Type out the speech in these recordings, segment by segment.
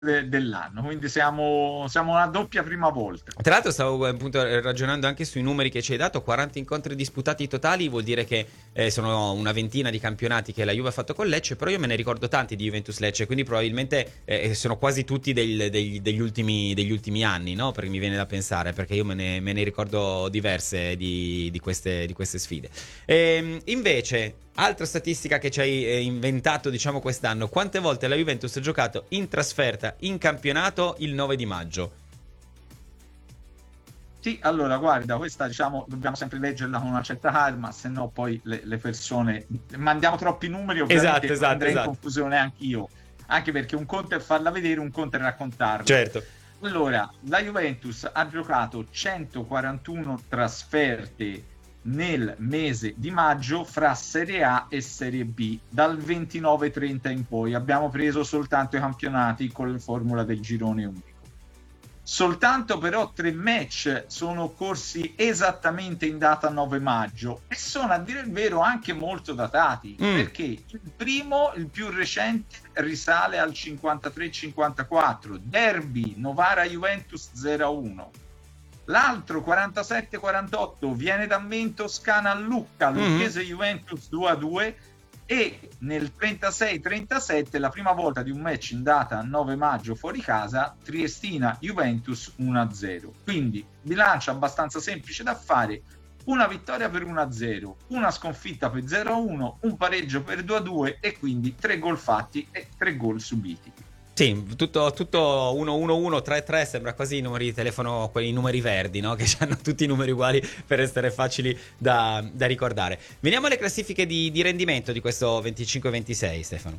dell'anno, quindi siamo una doppia prima volta. Tra l'altro stavo appunto ragionando anche sui numeri che ci hai dato, 40 incontri disputati totali, vuol dire che sono una ventina di campionati che la Juve ha fatto con Lecce, però io me ne ricordo tanti di Juventus Lecce, quindi probabilmente sono quasi tutti degli ultimi anni, no? Perché mi viene da pensare, perché io me ne ricordo diverse di queste sfide. Invece, altra statistica che ci hai inventato, diciamo, quest'anno, quante volte la Juventus ha giocato in trasferta in campionato il 9 di maggio? Sì, allora guarda, questa diciamo dobbiamo sempre leggerla con una certa calma, se no poi le persone mandiamo troppi numeri, ovviamente Esatto, andrei in esatto. confusione anch'io, anche perché un conto è farla vedere, un conto è raccontarla. Certo. Allora, la Juventus ha giocato 141 trasferte nel mese di maggio fra Serie A e Serie B, dal 29-30 in poi. Abbiamo preso soltanto i campionati con la formula del girone unico. Soltanto però 3 match sono corsi esattamente in data 9 maggio e sono, a dire il vero, anche molto datati, perché il primo, il più recente, risale al 53-54, derby Novara-Juventus 0-1. L'altro 47-48 viene da me in Toscana a Lucca, Lucchese Juventus 2-2, e nel 36-37 la prima volta di un match in data 9 maggio fuori casa, Triestina Juventus 1-0. Quindi bilancia abbastanza semplice da fare: una vittoria per 1-0, una sconfitta per 0-1, un pareggio per 2-2 e quindi 3 gol fatti e 3 gol subiti. Sì, tutto 1-1-1, 3-3, sembra quasi i numeri di telefono, quei numeri verdi, no? Che hanno tutti i numeri uguali per essere facili da ricordare. Veniamo alle classifiche di rendimento di questo 25-26, Stefano.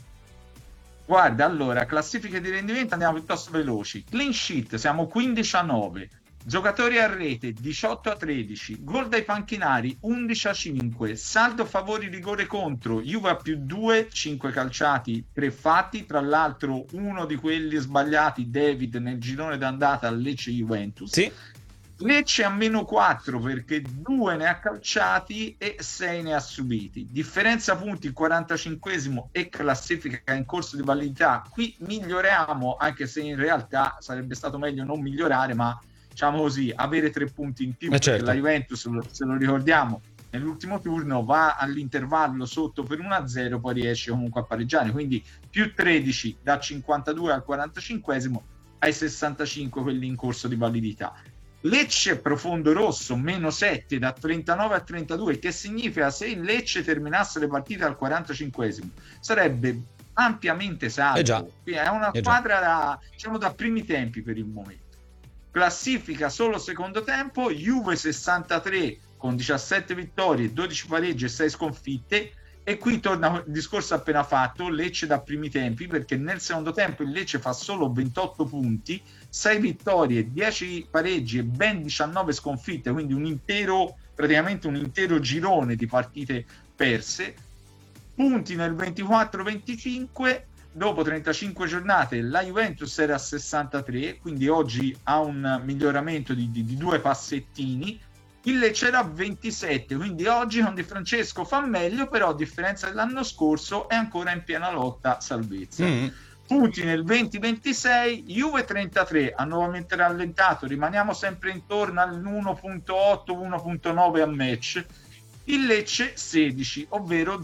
Guarda, allora, classifiche di rendimento andiamo piuttosto veloci. Clean sheet, siamo 15-9. Giocatori a rete 18-13, gol dai panchinari 11-5, saldo favori rigore contro, Juve a più 2, 5 calciati, 3 fatti, tra l'altro uno di quelli sbagliati, David, nel girone d'andata al Lecce-Juventus. Sì. Lecce a meno 4 perché 2 ne ha calciati e 6 ne ha subiti. Differenza punti 45esimo e classifica in corso di validità. Qui miglioriamo, anche se in realtà sarebbe stato meglio non migliorare, ma diciamo così, avere 3 punti in più, perché certo. la Juventus, se lo ricordiamo, nell'ultimo turno va all'intervallo sotto per 1-0, poi riesce comunque a pareggiare, quindi più 13 da 52 al 45esimo ai 65 quelli in corso di validità. Lecce profondo rosso meno 7 da 39 a 32, che significa se il Lecce terminasse le partite al 45esimo sarebbe ampiamente salvo. È una squadra da, diciamo, da primi tempi per il momento. Classifica solo secondo tempo, Juve 63 con 17 vittorie, 12 pareggi e 6 sconfitte, e qui torna il discorso appena fatto, Lecce da primi tempi, perché nel secondo tempo il Lecce fa solo 28 punti, 6 vittorie, 10 pareggi e ben 19 sconfitte, quindi praticamente un intero girone di partite perse. Punti nel 24-25. Dopo 35 giornate la Juventus era a 63, quindi oggi ha un miglioramento di 2 passettini. Il Lecce era a 27, quindi oggi con Di Francesco fa meglio, però a differenza dell'anno scorso è ancora in piena lotta salvezza. Punti nel 20-26, Juve 33, ha nuovamente rallentato, rimaniamo sempre intorno all'1.8-1.9 a match. Il Lecce 16, ovvero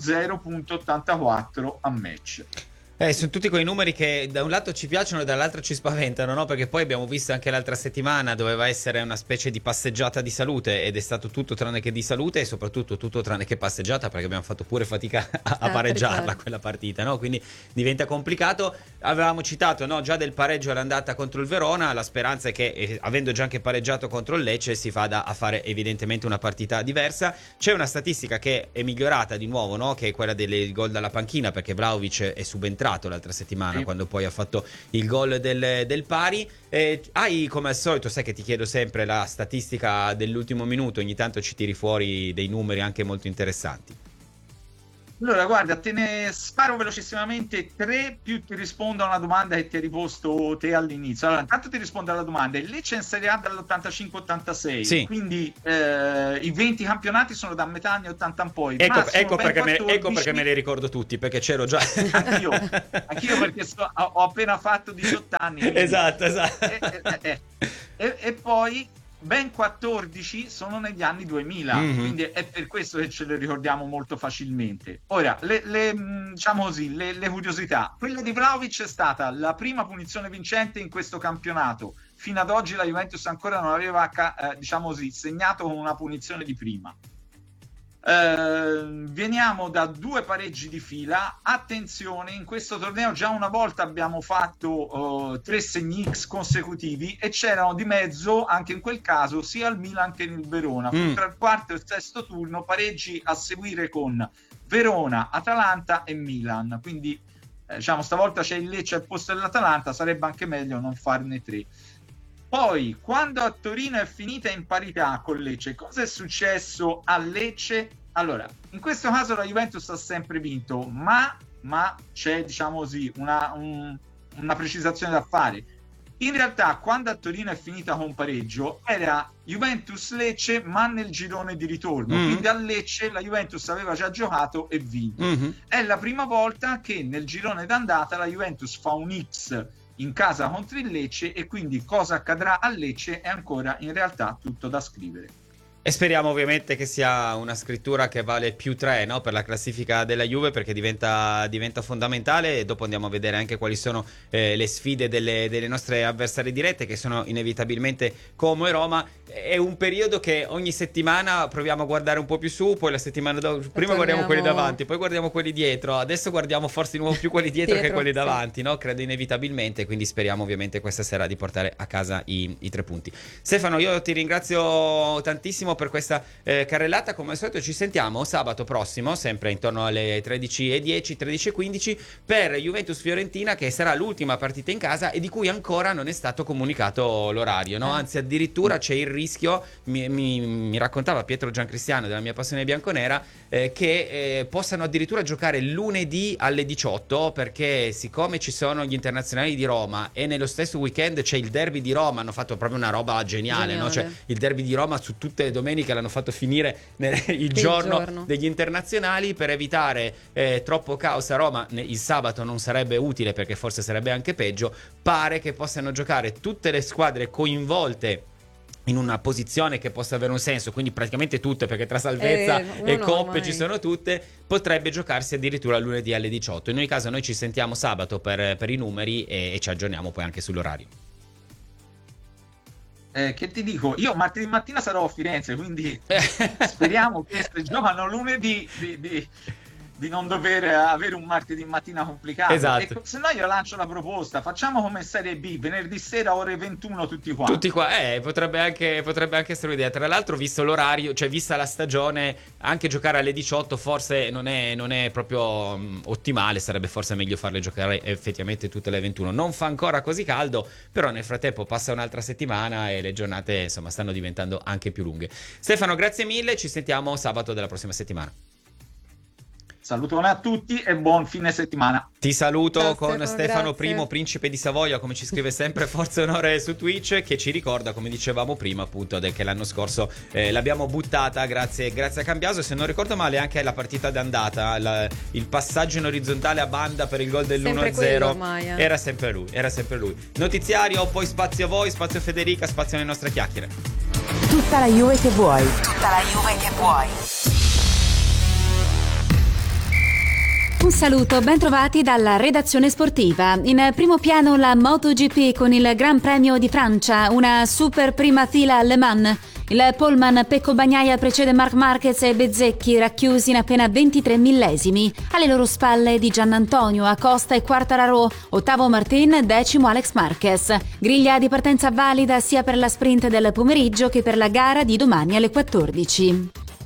0.84 a match. Sono tutti quei numeri che da un lato ci piacciono e dall'altro ci spaventano, no? Perché poi abbiamo visto anche l'altra settimana doveva essere una specie di passeggiata di salute ed è stato tutto tranne che di salute e soprattutto tutto tranne che passeggiata, perché abbiamo fatto pure fatica a pareggiarla quella partita, no? Quindi diventa complicato. Avevamo citato, no, già del pareggio all'andata contro il Verona, la speranza è che avendo già anche pareggiato contro il Lecce si vada a fare evidentemente una partita diversa. C'è una statistica che è migliorata di nuovo, no? Che è quella dei gol dalla panchina, perché Vlahovic è subentrato l'altra settimana quando poi ha fatto il gol del pari. Hai, come al solito, sai che ti chiedo sempre la statistica dell'ultimo minuto, ogni tanto ci tiri fuori dei numeri anche molto interessanti. Allora, guarda, te ne sparo velocissimamente tre, più ti rispondo a una domanda che ti hai riposto te all'inizio. Allora, intanto ti rispondo alla domanda. Il Lecce è in Serie A dall'85-86, Sì. quindi i 20 campionati sono da metà anni 80 in poi. Ecco perché me li ricordo tutti, perché c'ero già. Anch'io perché ho appena fatto 18 anni. Quindi... Esatto. E poi ben 14 sono negli anni 2000, quindi è per questo che ce le ricordiamo molto facilmente. Ora, diciamo così, le curiosità. Quella di Vlahovic è stata la prima punizione vincente in questo campionato. Fino ad oggi la Juventus ancora non aveva, diciamo così, segnato con una punizione di prima. Veniamo da 2 pareggi di fila. Attenzione, in questo torneo già una volta abbiamo fatto 3 segni X consecutivi e c'erano di mezzo anche in quel caso sia il Milan che il Verona. Tra il quarto e il sesto turno pareggi a seguire con Verona, Atalanta e Milan, quindi diciamo stavolta c'è il Lecce al posto dell'Atalanta, sarebbe anche meglio non farne 3. Poi, quando a Torino è finita in parità con Lecce, cosa è successo a Lecce? Allora, in questo caso la Juventus ha sempre vinto, ma c'è, diciamo così, una precisazione da fare. In realtà, quando a Torino è finita con pareggio, era Juventus-Lecce, ma nel girone di ritorno. Quindi a Lecce la Juventus aveva già giocato e vinto. È la prima volta che nel girone d'andata la Juventus fa un X in casa contro il Lecce, e quindi cosa accadrà a Lecce è ancora in realtà tutto da scrivere. E speriamo ovviamente che sia una scrittura che vale più 3, no? Per la classifica della Juve, perché diventa fondamentale, e dopo andiamo a vedere anche quali sono le sfide delle nostre avversarie dirette, che sono inevitabilmente Como e Roma. È un periodo che ogni settimana proviamo a guardare un po' più su, poi la settimana dopo prima guardiamo quelli davanti, poi guardiamo quelli dietro, adesso guardiamo forse di nuovo più quelli dietro che quelli davanti, no? Credo inevitabilmente, quindi speriamo ovviamente questa sera di portare a casa i 3 punti. Stefano, io ti ringrazio tantissimo per questa carrellata. Come al solito ci sentiamo sabato prossimo, sempre intorno alle 13:10, 13:15, per Juventus-Fiorentina, che sarà l'ultima partita in casa e di cui ancora non è stato comunicato l'orario, no? Anzi, addirittura c'è il rischio, mi raccontava Pietro Giancristiano della Mia Passione Bianconera, che possano addirittura giocare lunedì alle 18, perché siccome ci sono gli internazionali di Roma e nello stesso weekend c'è il derby di Roma, hanno fatto proprio una roba geniale. No? Cioè, il derby di Roma su tutte le domeniche l'hanno fatto finire il giorno degli internazionali, per evitare troppo caos a Roma. Il sabato non sarebbe utile, perché forse sarebbe anche peggio. Pare che possano giocare tutte le squadre coinvolte in una posizione che possa avere un senso, quindi praticamente tutte, perché tra salvezza e coppe ci sono tutte. Potrebbe giocarsi addirittura lunedì alle 18. In ogni caso noi ci sentiamo sabato per i numeri e ci aggiorniamo poi anche sull'orario. Che ti dico, io martedì mattina sarò a Firenze, quindi speriamo che se giocano lunedì di non dover avere un marteddi mattina complicato. Esatto. E se no io lancio la proposta, facciamo come Serie B, venerdì sera ore 21 tutti qua. Potrebbe anche essere un'idea. Tra l'altro, visto l'orario, cioè vista la stagione, anche giocare alle 18 forse non è proprio ottimale. Sarebbe forse meglio farle giocare effettivamente tutte le 21. Non fa ancora così caldo, però nel frattempo passa un'altra settimana e le giornate insomma stanno diventando anche più lunghe. Stefano, grazie mille, ci sentiamo sabato della prossima settimana. Salutone a tutti e buon fine settimana. Ti saluto. Ciao, con Stefano I, principe di Savoia, come ci scrive sempre Forza Onore su Twitch, che ci ricorda, come dicevamo prima, appunto, che l'anno scorso l'abbiamo buttata grazie a Cambiaso. Se non ricordo male, anche la partita d'andata, il passaggio in orizzontale a banda per il gol dell'1-0 era sempre lui. Notiziario, poi spazio a voi, spazio a Federica, spazio alle nostre chiacchiere. Tutta la Juve che vuoi. Un saluto, ben trovati dalla redazione sportiva. In primo piano la MotoGP con il Gran Premio di Francia, una super prima fila a Le Mans. Il Pullman Pecco Bagnaia precede Marc Marquez e Bezzecchi, racchiusi in appena 23 millesimi. Alle loro spalle Di Giannantonio, Acosta e Quartararo, ottavo Martin, decimo Alex Marquez. Griglia di partenza valida sia per la sprint del pomeriggio che per la gara di domani alle 14.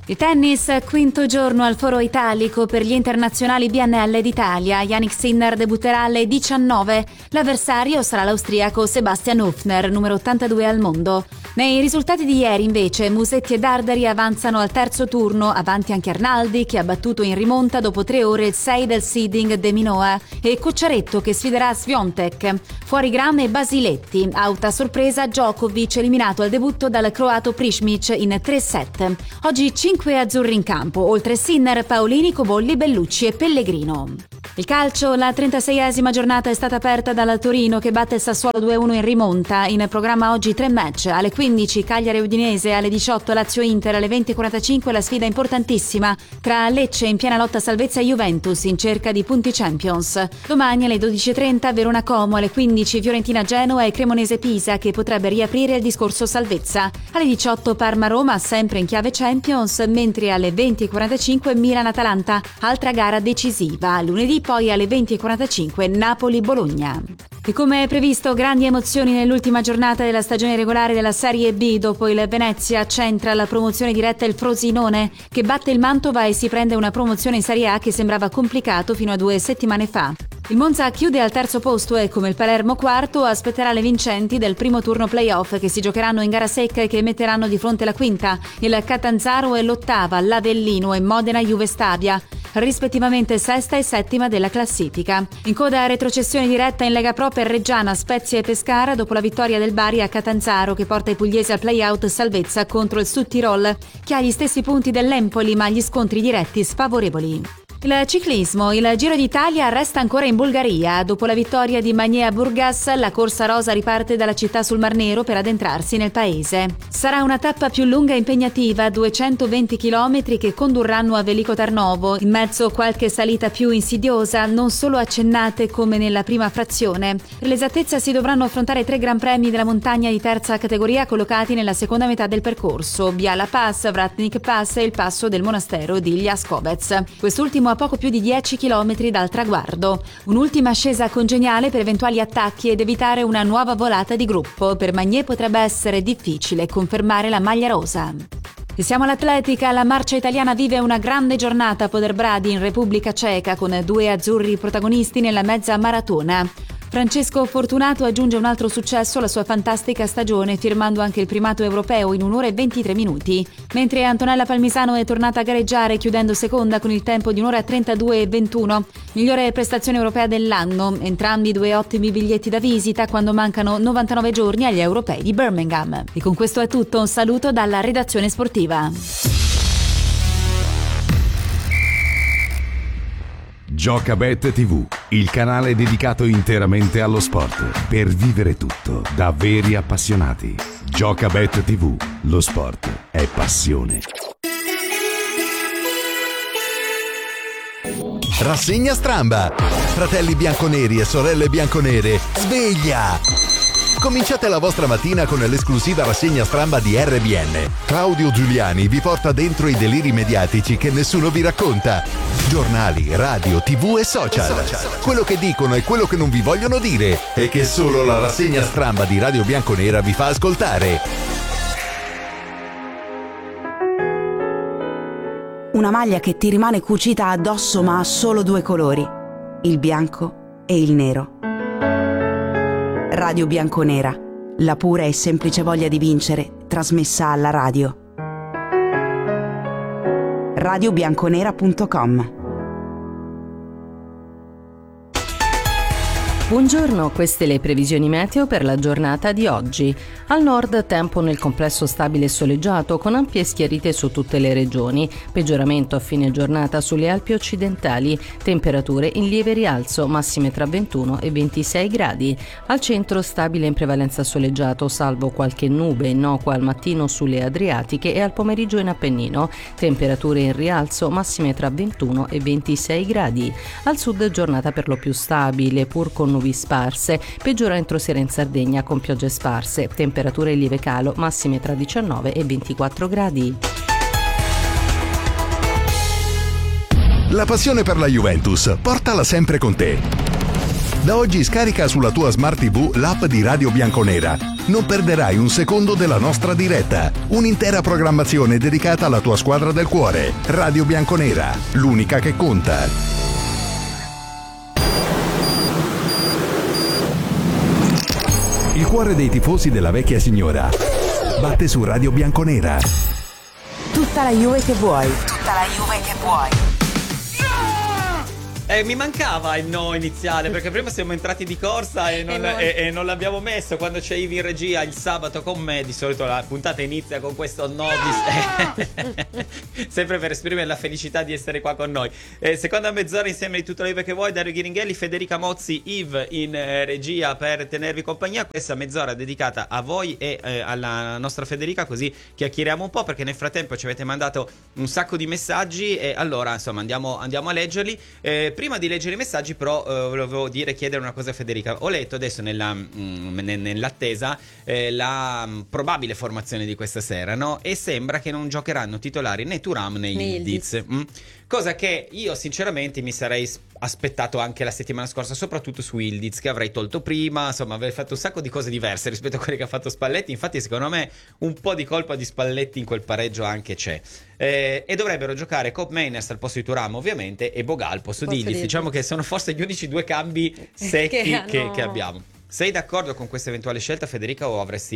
Il tennis, quinto giorno al Foro Italico per gli internazionali BNL d'Italia. Jannik Sinner debutterà alle 19. L'avversario sarà l'austriaco Sebastian Hofner, numero 82 al mondo. Nei risultati di ieri, invece, Musetti e Dardari avanzano al terzo turno, avanti anche Arnaldi, che ha battuto in rimonta dopo 3 ore il 6 del seeding De Minaur, e Cocciaretto, che sfiderà Swiatek. Fuori Gram e Basiletti. Auta sorpresa Djokovic, eliminato al debutto dal croato Prishmic in 3 set. Oggi 5 azzurri in campo, oltre Sinner, Paolini, Cobolli, Bellucci e Pellegrino. Il calcio, la 36esima giornata è stata aperta dal Torino, che batte il Sassuolo 2-1 in rimonta. In programma oggi 3 match: alle 15 Cagliari Udinese, alle 18 Lazio Inter, alle 20:45 la sfida importantissima tra Lecce in piena lotta salvezza e Juventus in cerca di punti Champions. Domani alle 12:30 Verona Como, alle 15 Fiorentina Genoa e Cremonese Pisa, che potrebbe riaprire il discorso salvezza. Alle 18 Parma Roma, sempre in chiave Champions, mentre alle 20:45 Milan Atalanta, altra gara decisiva. Lunedì poi alle 20:45 Napoli Bologna. E come previsto, grandi emozioni nell'ultima giornata della stagione regolare della Serie B. Dopo il Venezia centra la promozione diretta il Frosinone, che batte il Mantova e si prende una promozione in Serie A che sembrava complicato fino a 2 settimane fa. Il Monza chiude al terzo posto e, come il Palermo quarto, aspetterà le vincenti del primo turno playoff, che si giocheranno in gara secca e che metteranno di fronte la quinta, il Catanzaro e l'ottava, l'Avellino e Modena Juve Stabia, rispettivamente sesta e settima della classifica. In coda a retrocessione diretta in Lega Pro per Reggiana, Spezia e Pescara dopo la vittoria del Bari a Catanzaro, che porta i pugliesi al play-out salvezza contro il Sud Tirol, che ha gli stessi punti dell'Empoli ma gli scontri diretti sfavorevoli. Il ciclismo, il Giro d'Italia resta ancora in Bulgaria. Dopo la vittoria di Magné a Burgas, la corsa rosa riparte dalla città sul Mar Nero per addentrarsi nel paese. Sarà una tappa più lunga e impegnativa, 220 km che condurranno a Veliko Tarnovo, in mezzo qualche salita più insidiosa, non solo accennate come nella prima frazione. Per l'esattezza si dovranno affrontare 3 gran premi della montagna di terza categoria collocati nella seconda metà del percorso: Biala Pass, Vratnik Pass e il passo del monastero di Ljaskovetz. Quest'ultimo a poco più di 10 km dal traguardo. Un'ultima ascesa congeniale per eventuali attacchi ed evitare una nuova volata di gruppo. Per Magné potrebbe essere difficile confermare la maglia rosa. E siamo all'atletica. La marcia italiana vive una grande giornata a Poderbradi in Repubblica Ceca, con 2 azzurri protagonisti nella mezza maratona. Francesco Fortunato aggiunge un altro successo alla sua fantastica stagione, firmando anche il primato europeo in 1 ora e 23 minuti, mentre Antonella Palmisano è tornata a gareggiare chiudendo seconda con il tempo di 1 ora e 32 e 21, migliore prestazione europea dell'anno, entrambi 2 ottimi biglietti da visita quando mancano 99 giorni agli europei di Birmingham. E con questo è tutto, un saluto dalla redazione sportiva. Giocabet TV, il canale dedicato interamente allo sport, per vivere tutto da veri appassionati. Giocabet TV, lo sport è passione. Rassegna Stramba. Fratelli bianconeri e sorelle bianconere, sveglia! Cominciate la vostra mattina con l'esclusiva rassegna Stramba di RBN. Claudio Giuliani vi porta dentro i deliri mediatici che nessuno vi racconta. Giornali, radio, TV e social. Quello che dicono e quello che non vi vogliono dire e che solo la rassegna Stramba di Radio Bianconera vi fa ascoltare. Una maglia che ti rimane cucita addosso ma ha solo 2 colori, il bianco e il nero. Radio Bianconera, la pura e semplice voglia di vincere, trasmessa alla radio. radiobianconera.com. Buongiorno, queste le previsioni meteo per la giornata di oggi. Al nord tempo nel complesso stabile e soleggiato con ampie schiarite su tutte le regioni, peggioramento a fine giornata sulle Alpi occidentali, temperature in lieve rialzo, massime tra 21 e 26 gradi. Al centro stabile in prevalenza soleggiato, salvo qualche nube innocua al mattino sulle Adriatiche e al pomeriggio in Appennino, temperature in rialzo, massime tra 21 e 26 gradi. Al sud giornata per lo più stabile, pur con nubi sparse, peggiora entro sera in Sardegna con piogge sparse, temperature in lieve calo, massime tra 19 e 24 gradi. La passione per la Juventus, portala sempre con te. Da oggi scarica sulla tua Smart TV l'app di Radio Bianconera. Non perderai un secondo della nostra diretta. Un'intera programmazione dedicata alla tua squadra del cuore. Radio Bianconera, l'unica che conta. Il cuore dei tifosi della vecchia signora batte su Radio Bianconera. Tutta la Juve che vuoi. Tutta la Juve che vuoi. Mi mancava il no iniziale, perché prima siamo entrati di corsa e non l'abbiamo messo. Quando c'è Ivi in regia il sabato con me, di solito la puntata inizia con questo no sempre per esprimere la felicità di essere qua con noi. Seconda mezz'ora insieme di Tutta la Juve che vuoi, Dario Ghiringhelli, Federica Mozzi, Yves in regia per tenervi compagnia. Questa mezz'ora dedicata a voi e alla nostra Federica, così chiacchieriamo un po', perché nel frattempo ci avete mandato un sacco di messaggi e allora insomma andiamo a leggerli. Prima di leggere i messaggi però volevo chiedere una cosa a Federica. Ho letto adesso nell'attesa la probabile formazione di questa sera, no? E sembra che non giocheranno titolari né Thuram né Yildiz. Cosa che io sinceramente mi sarei aspettato anche la settimana scorsa, soprattutto su Yildiz, che avrei tolto prima. Insomma, avrei fatto un sacco di cose diverse rispetto a quelle che ha fatto Spalletti. Infatti secondo me un po' di colpa di Spalletti in quel pareggio anche c'è. E dovrebbero giocare Koop Meiners al posto di Thuram ovviamente e Boga al posto di Yildiz. Diciamo che sono forse gli unici due cambi secchi che abbiamo. Sei d'accordo con questa eventuale scelta, Federica, o avresti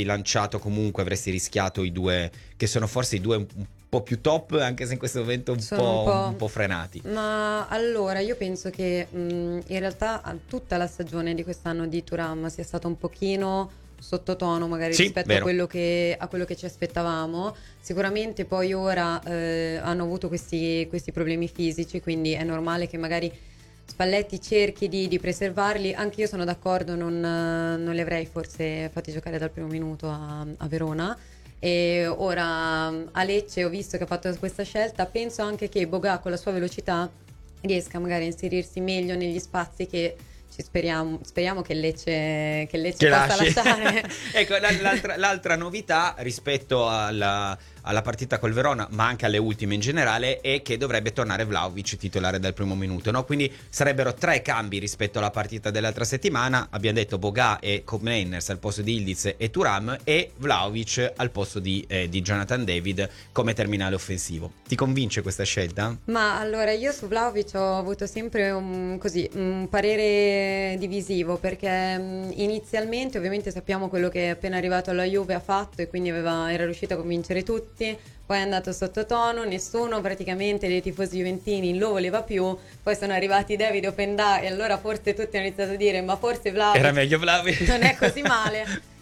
rischiato i due che sono forse i due un po' più top, anche se in questo momento un po' frenati? Ma allora io penso che in realtà tutta la stagione di quest'anno di Thuram sia stata un pochino sottotono magari rispetto a quello che ci aspettavamo. Sicuramente poi ora hanno avuto questi problemi fisici, quindi è normale che magari Spalletti cerchi di preservarli. Anche io sono d'accordo, non li avrei forse fatti giocare dal primo minuto a Verona. E ora a Lecce ho visto che ha fatto questa scelta. Penso anche che Boga con la sua velocità riesca magari a inserirsi meglio negli spazi che speriamo che Lecce possa lasciare. Ecco, l'altra novità rispetto alla partita col Verona, ma anche alle ultime in generale, è che dovrebbe tornare Vlahovic titolare dal primo minuto, no? Quindi sarebbero 3 cambi rispetto alla partita dell'altra settimana. Abbiamo detto Boga e Koop Meiners al posto di Yildiz e Thuram, e Vlahovic al posto di Jonathan David come terminale offensivo. Ti convince questa scelta? Ma allora io su Vlahovic ho avuto sempre un parere divisivo, perché inizialmente ovviamente sappiamo quello che è appena arrivato alla Juve ha fatto e quindi era riuscito a convincere tutti. Poi è andato sottotono, nessuno praticamente dei tifosi juventini lo voleva più. Poi sono arrivati David e Openda e allora forse tutti hanno iniziato a dire ma forse Vlahovic era meglio Vlahovic, non è così male.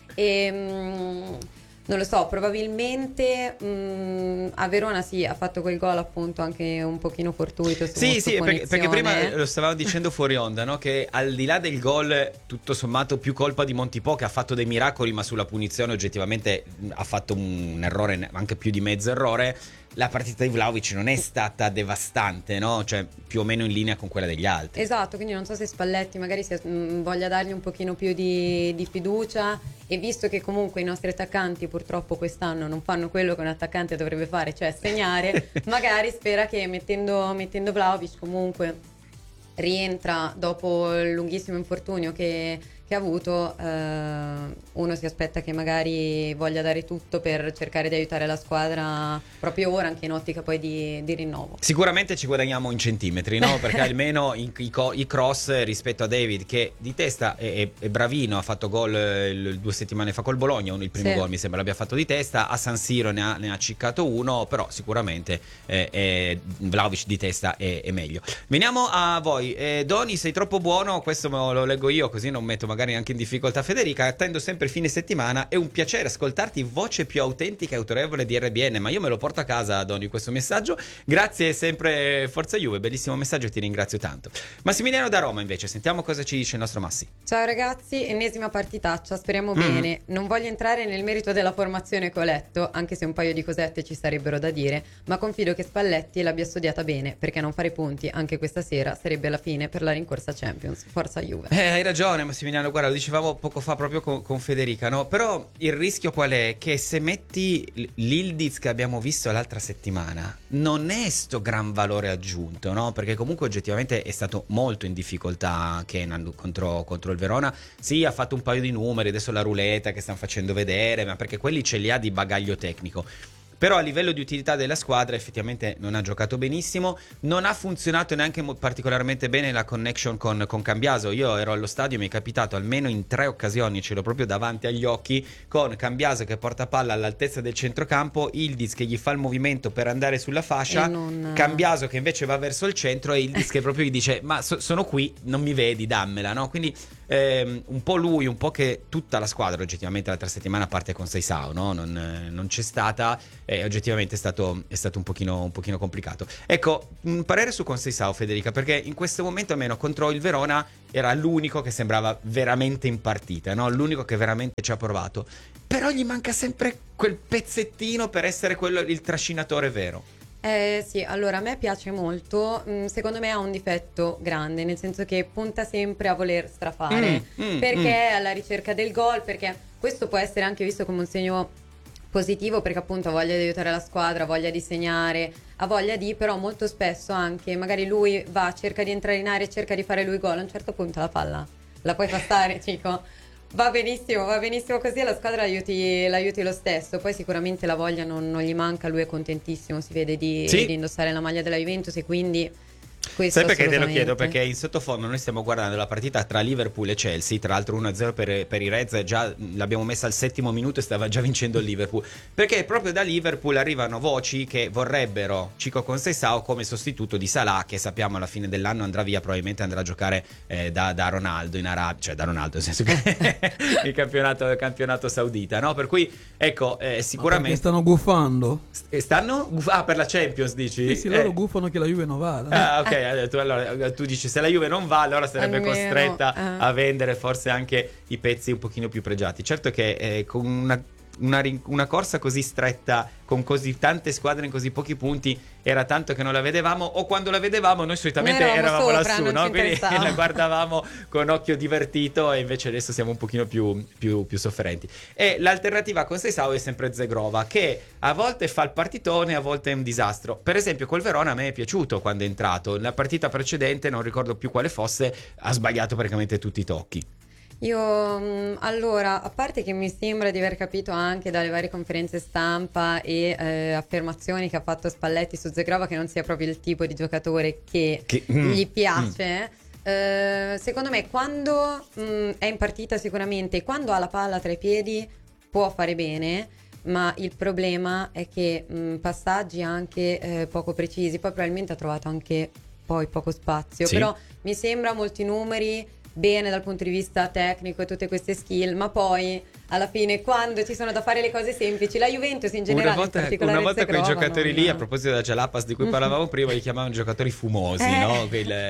E non lo so, probabilmente a Verona sì, ha fatto quel gol appunto anche un pochino fortuito. Sì, perché prima lo stavamo dicendo fuori onda, no? Che al di là del gol, tutto sommato più colpa di Montipò, che ha fatto dei miracoli, ma sulla punizione oggettivamente ha fatto un errore, anche più di mezzo errore. La partita di Vlahovic non è stata devastante, no? Cioè più o meno in linea con quella degli altri. Esatto, quindi non so se Spalletti magari voglia dargli un pochino più di fiducia, e visto che comunque i nostri attaccanti purtroppo quest'anno non fanno quello che un attaccante dovrebbe fare, cioè segnare, magari spera che mettendo Vlahovic comunque rientra dopo il lunghissimo infortunio che ha avuto, uno si aspetta che magari voglia dare tutto per cercare di aiutare la squadra proprio ora, anche in ottica poi di rinnovo. Sicuramente ci guadagniamo in centimetri, no? Perché almeno i cross rispetto a David, che di testa è bravino, ha fatto gol 2 settimane fa col Bologna, il primo gol mi sembra l'abbia fatto di testa, a San Siro ne ha ciccato uno, però sicuramente Vlahovic di testa è meglio. Veniamo a voi. Doni, sei troppo buono, questo lo leggo io così non metto magari anche in difficoltà Federica. Attendo sempre fine settimana, è un piacere ascoltarti, voce più autentica e autorevole di RBN. Ma io me lo porto a casa, Doni, questo messaggio. Grazie, sempre Forza Juve, bellissimo messaggio e ti ringrazio tanto. Massimiliano da Roma invece, sentiamo cosa ci dice il nostro Massi. Ciao ragazzi, ennesima partitaccia, speriamo bene. Non voglio entrare nel merito della formazione che ho letto, anche se un paio di cosette ci sarebbero da dire, ma confido che Spalletti l'abbia studiata bene, perché non fare punti anche questa sera sarebbe la fine per la rincorsa Champions. Forza Juve. Hai ragione Massimiliano, guarda, lo dicevamo poco fa proprio con Federica, no? Però il rischio qual è? Che se metti l'Yildiz che abbiamo visto l'altra settimana, non è sto gran valore aggiunto, no? Perché comunque oggettivamente è stato molto in difficoltà Kenan contro il Verona. Sì, ha fatto un paio di numeri, adesso la ruleta che stanno facendo vedere, ma perché quelli ce li ha di bagaglio tecnico. Però a livello di utilità della squadra effettivamente non ha giocato benissimo, non ha funzionato neanche particolarmente bene la connection con Cambiaso. Io ero allo stadio, mi è capitato almeno in 3 occasioni, ce l'ho proprio davanti agli occhi, con Cambiaso che porta palla all'altezza del centrocampo, Yildiz che gli fa il movimento per andare sulla fascia, Cambiaso che invece va verso il centro e Yildiz che proprio gli dice ma sono qui, non mi vedi, dammela, no? Quindi un po' lui, un po' che tutta la squadra oggettivamente l'altra settimana parte con Seisao, no? Non c'è stata, oggettivamente è stato un pochino complicato. Ecco, un parere su Seisao, Federica, perché in questo momento almeno contro il Verona era l'unico che sembrava veramente in partita, no? L'unico che veramente ci ha provato, però gli manca sempre quel pezzettino per essere quello, il trascinatore vero. Sì, allora a me piace molto, secondo me ha un difetto grande, nel senso che punta sempre a voler strafare, perché è alla ricerca del gol, perché questo può essere anche visto come un segno positivo, perché appunto ha voglia di aiutare la squadra, ha voglia di segnare, ha voglia di, però molto spesso anche magari lui va, cerca di entrare in area, cerca di fare lui gol, a un certo punto la palla la puoi passare, Cico. Va benissimo così, alla squadra l'aiuti lo stesso. Poi sicuramente la voglia non gli manca, lui è contentissimo, si vede di indossare la maglia della Juventus, e quindi questo sai perché te lo chiedo? Perché in sottofondo noi stiamo guardando la partita tra Liverpool e Chelsea, tra l'altro 1-0 per i Reds, già l'abbiamo messa al 7° minuto e stava già vincendo il Liverpool, perché proprio da Liverpool arrivano voci che vorrebbero Chico Seisao come sostituto di Salah, che sappiamo alla fine dell'anno andrà via, probabilmente andrà a giocare da Ronaldo in Arabia, cioè da Ronaldo nel senso che il campionato saudita, no? Per cui ecco, sicuramente perché stanno guffando? Per la Champions dici? Sì, loro guffano che la Juve non vada. Ok, allora tu dici se la Juve non va, allora sarebbe costretta a vendere forse anche i pezzi un pochino più pregiati. Certo che con una corsa così stretta, con così tante squadre in così pochi punti, era tanto che non la vedevamo, o quando la vedevamo noi solitamente eravamo sopra, lassù, no? Quindi la guardavamo con occhio divertito, e invece adesso siamo un pochino più sofferenti. E l'alternativa con Seisao è sempre Zegrova, che a volte fa il partitone, a volte è un disastro. Per esempio col Verona a me è piaciuto quando è entrato, la partita precedente non ricordo più quale fosse, ha sbagliato praticamente tutti i tocchi. Io allora, a parte che mi sembra di aver capito anche dalle varie conferenze stampa e affermazioni che ha fatto Spalletti su Zegrova che non sia proprio il tipo di giocatore che gli piace. Secondo me quando è in partita sicuramente, quando ha la palla tra i piedi può fare bene, ma il problema è che passaggi anche poco precisi, poi probabilmente ha trovato anche poi poco spazio, però mi sembra molti numeri, bene dal punto di vista tecnico e tutte queste skill, ma poi alla fine quando ci sono da fare le cose semplici, la Juventus in generale una volta quei giocatori lì, a proposito della Jalapas di cui parlavamo prima, li chiamavano giocatori fumosi, no?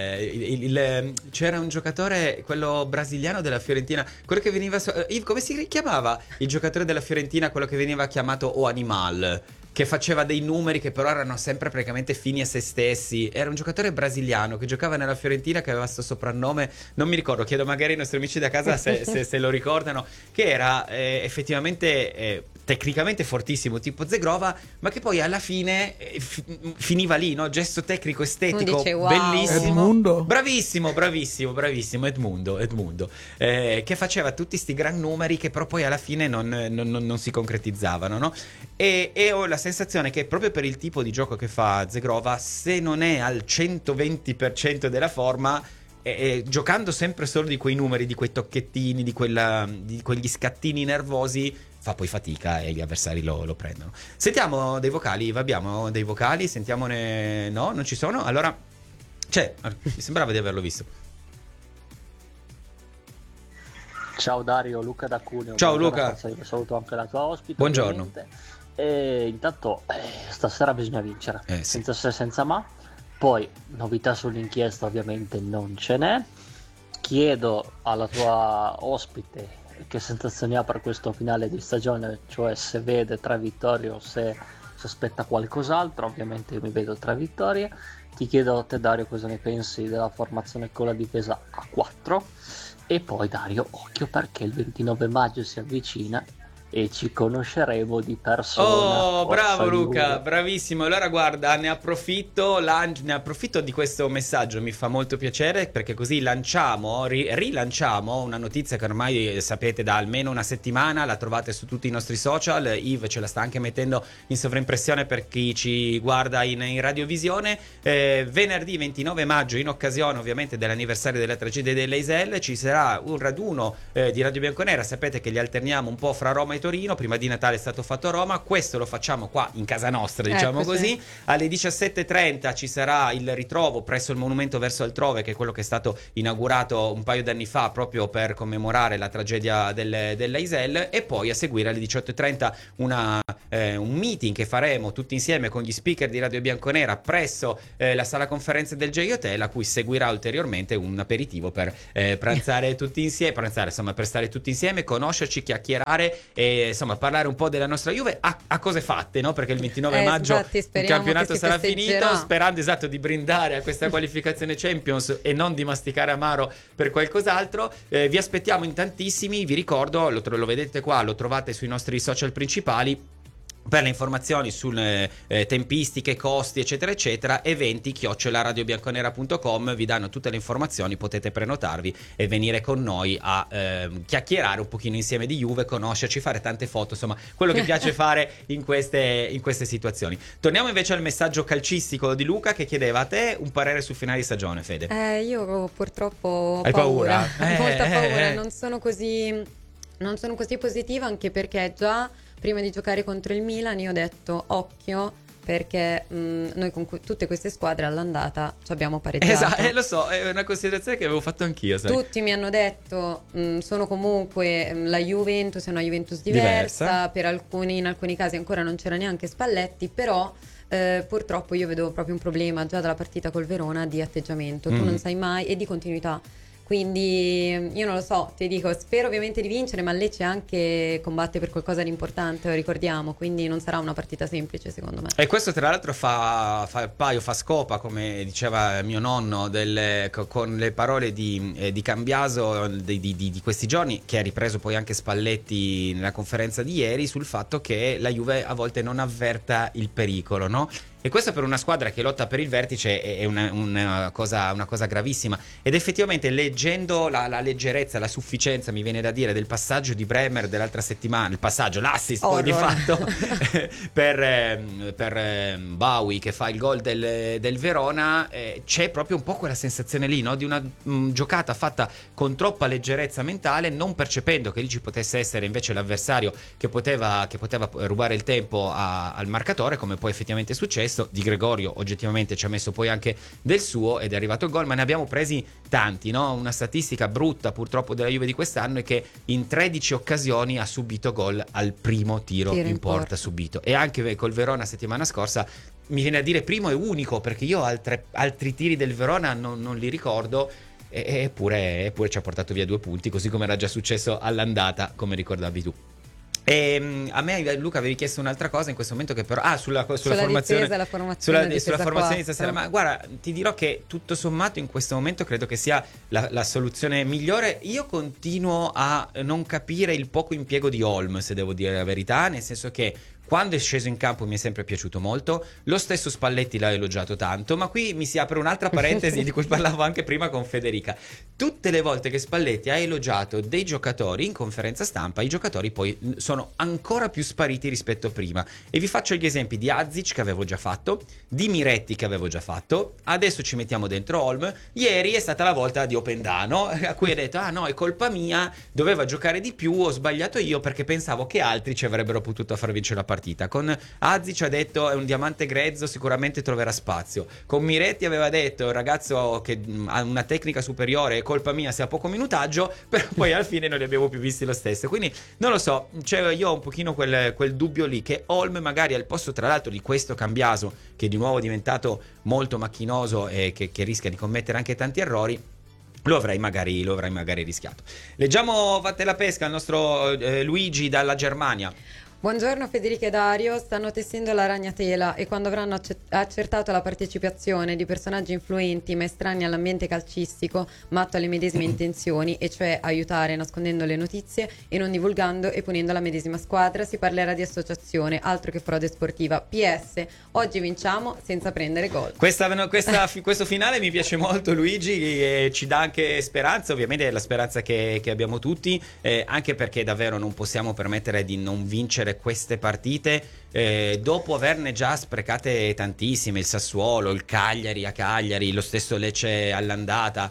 C'era un giocatore, quello brasiliano della Fiorentina, quello che veniva come si chiamava il giocatore della Fiorentina, quello che veniva chiamato O Animal, che faceva dei numeri che però erano sempre praticamente fini a se stessi. Era un giocatore brasiliano che giocava nella Fiorentina, che aveva questo soprannome, non mi ricordo, chiedo magari ai nostri amici da casa se lo ricordano, che era effettivamente tecnicamente fortissimo, tipo Zegrova, ma che poi alla fine finiva lì, no? Gesto tecnico, estetico, wow, bellissimo. Edmundo. Bravissimo Edmundo, che faceva tutti sti gran numeri che però poi alla fine non si concretizzavano, no? E ho la sensazione che proprio per il tipo di gioco che fa Zegrova, se non è al 120% della forma, giocando sempre solo di quei numeri, di quei tocchettini, di quegli scattini nervosi, fa poi fatica e gli avversari lo prendono. Sentiamo dei vocali, abbiamo dei vocali, sentiamone. No, non ci sono? Allora mi sembrava di averlo visto. Ciao Dario, Luca da Cuneo. Ciao Luca. Saluto anche la tua ospite. Buongiorno. Ovviamente. E intanto stasera bisogna vincere, sì. Senza se senza ma. Poi novità sull'inchiesta ovviamente non ce n'è. Chiedo alla tua ospite che sensazioni ha per questo finale di stagione, cioè se vede 3 vittorie o se ci aspetta qualcos'altro. Ovviamente io mi vedo 3 vittorie. Ti chiedo a te, Dario, cosa ne pensi della formazione con la difesa a 4. E poi, Dario, occhio, perché il 29 maggio si avvicina e ci conosceremo di persona. Oh, bravo Luca, bravissimo. Allora guarda, ne approfitto di questo messaggio, mi fa molto piacere, perché così rilanciamo una notizia che ormai sapete da almeno una settimana, la trovate su tutti i nostri social. Yves ce la sta anche mettendo in sovraimpressione per chi ci guarda in radiovisione. Venerdì 29 maggio, in occasione ovviamente dell'anniversario della tragedia dell'Eisel, ci sarà un raduno di Radio Bianconera. Sapete che li alterniamo un po' fra Roma e Torino. Prima di Natale è stato fatto a Roma, questo lo facciamo qua in casa nostra, diciamo così. Alle 17:30 ci sarà il ritrovo presso il Monumento Verso Altrove, che è quello che è stato inaugurato un paio d'anni fa proprio per commemorare la tragedia dell'Eisel, e poi a seguire alle 18:30 un meeting che faremo tutti insieme con gli speaker di Radio Bianconera presso la sala conferenze del J Hotel, a cui seguirà ulteriormente un aperitivo per pranzare tutti insieme, per stare tutti insieme, conoscerci, chiacchierare e insomma parlare un po' della nostra Juve a cose fatte, no? Perché il 29 maggio il campionato sarà finito, sperando di brindare a questa qualificazione Champions e non di masticare amaro per qualcos'altro. Vi aspettiamo in tantissimi, vi ricordo, lo vedete qua, lo trovate sui nostri social principali. Per le informazioni sulle tempistiche, costi eccetera eccetera, eventi@radiobianconera.com, vi danno tutte le informazioni, potete prenotarvi e venire con noi a chiacchierare un pochino insieme di Juve, conoscerci, fare tante foto, insomma quello che piace fare in queste situazioni. Torniamo invece al messaggio calcistico di Luca, che chiedeva a te un parere sul finale di stagione, Fede. Io purtroppo ho Hai paura? Molta paura, non sono così positiva, anche perché già prima di giocare contro il Milan io ho detto occhio, perché noi con tutte queste squadre all'andata ci abbiamo pareggiato. Esatto, lo so, è una considerazione che avevo fatto anch'io, sai. Tutti mi hanno detto sono comunque la Juventus, è una Juventus diversa. In alcuni casi ancora non c'era neanche Spalletti, però purtroppo io vedo proprio un problema già dalla partita col Verona di atteggiamento, tu non sai mai, e di continuità. Quindi io non lo so, ti dico, spero ovviamente di vincere, ma Lecce anche combatte per qualcosa di importante, lo ricordiamo, quindi non sarà una partita semplice secondo me. E questo tra l'altro fa scopa, come diceva mio nonno, con le parole di Cambiaso di questi giorni, che ha ripreso poi anche Spalletti nella conferenza di ieri, sul fatto che la Juve a volte non avverta il pericolo, no? E questo per una squadra che lotta per il vertice è una cosa gravissima. Ed effettivamente, leggendo la leggerezza, la sufficienza, mi viene da dire, del passaggio di Bremer dell'altra settimana, l'assist poi di fatto per Bowie, che fa il gol del Verona, c'è proprio un po' quella sensazione lì, no? Di una giocata fatta con troppa leggerezza mentale, non percependo che lì ci potesse essere invece l'avversario che poteva rubare il tempo al marcatore, come poi effettivamente è successo. Di Gregorio oggettivamente ci ha messo poi anche del suo ed è arrivato il gol, ma ne abbiamo presi tanti, no? Una statistica brutta purtroppo della Juve di quest'anno è che in 13 occasioni ha subito gol al primo tiro in porta subito, e anche col Verona settimana scorsa mi viene a dire primo e unico, perché io altri tiri del Verona non li ricordo, eppure ci ha portato via 2 punti, così come era già successo all'andata, come ricordavi tu. E a me, Luca, avevi chiesto un'altra cosa in questo momento, che però sulla formazione, difesa, sulla formazione di stasera. Ma guarda, ti dirò che tutto sommato in questo momento credo che sia la soluzione migliore. Io continuo a non capire il poco impiego di Holm, se devo dire la verità, nel senso che quando è sceso in campo mi è sempre piaciuto molto, lo stesso Spalletti l'ha elogiato tanto, ma qui mi si apre un'altra parentesi di cui parlavo anche prima con Federica. Tutte le volte che Spalletti ha elogiato dei giocatori in conferenza stampa, i giocatori poi sono ancora più spariti rispetto a prima, e vi faccio gli esempi di Azic, che avevo già fatto, di Miretti, che avevo già fatto, adesso ci mettiamo dentro Holm. Ieri è stata la volta di Opendano, a cui ha detto no, è colpa mia, doveva giocare di più, ho sbagliato io perché pensavo che altri ci avrebbero potuto far vincere la partita. Con Azic ha detto è un diamante grezzo, sicuramente troverà spazio. Con Miretti aveva detto ragazzo che ha una tecnica superiore, è colpa mia se ha poco minutaggio, però poi alla fine non li abbiamo più visti lo stesso. Quindi non lo so, io ho un pochino quel dubbio lì, che Holm magari al posto tra l'altro di questo Cambiaso, che di nuovo è diventato molto macchinoso e che rischia di commettere anche tanti errori, lo avrei magari rischiato. Leggiamo Vatte la pesca al nostro Luigi dalla Germania. Buongiorno Federica e Dario, stanno tessendo la ragnatela e quando avranno accertato la partecipazione di personaggi influenti ma estranei all'ambiente calcistico, ma atto alle medesime intenzioni, e cioè aiutare nascondendo le notizie e non divulgando e punendo la medesima squadra, si parlerà di associazione, altro che frode sportiva. PS, oggi vinciamo senza prendere gol. Questo finale mi piace molto, Luigi, e ci dà anche speranza, ovviamente è la speranza che abbiamo tutti, anche perché davvero non possiamo permettere di non vincere queste partite dopo averne già sprecate tantissime. Il Sassuolo, il Cagliari a Cagliari, lo stesso Lecce all'andata,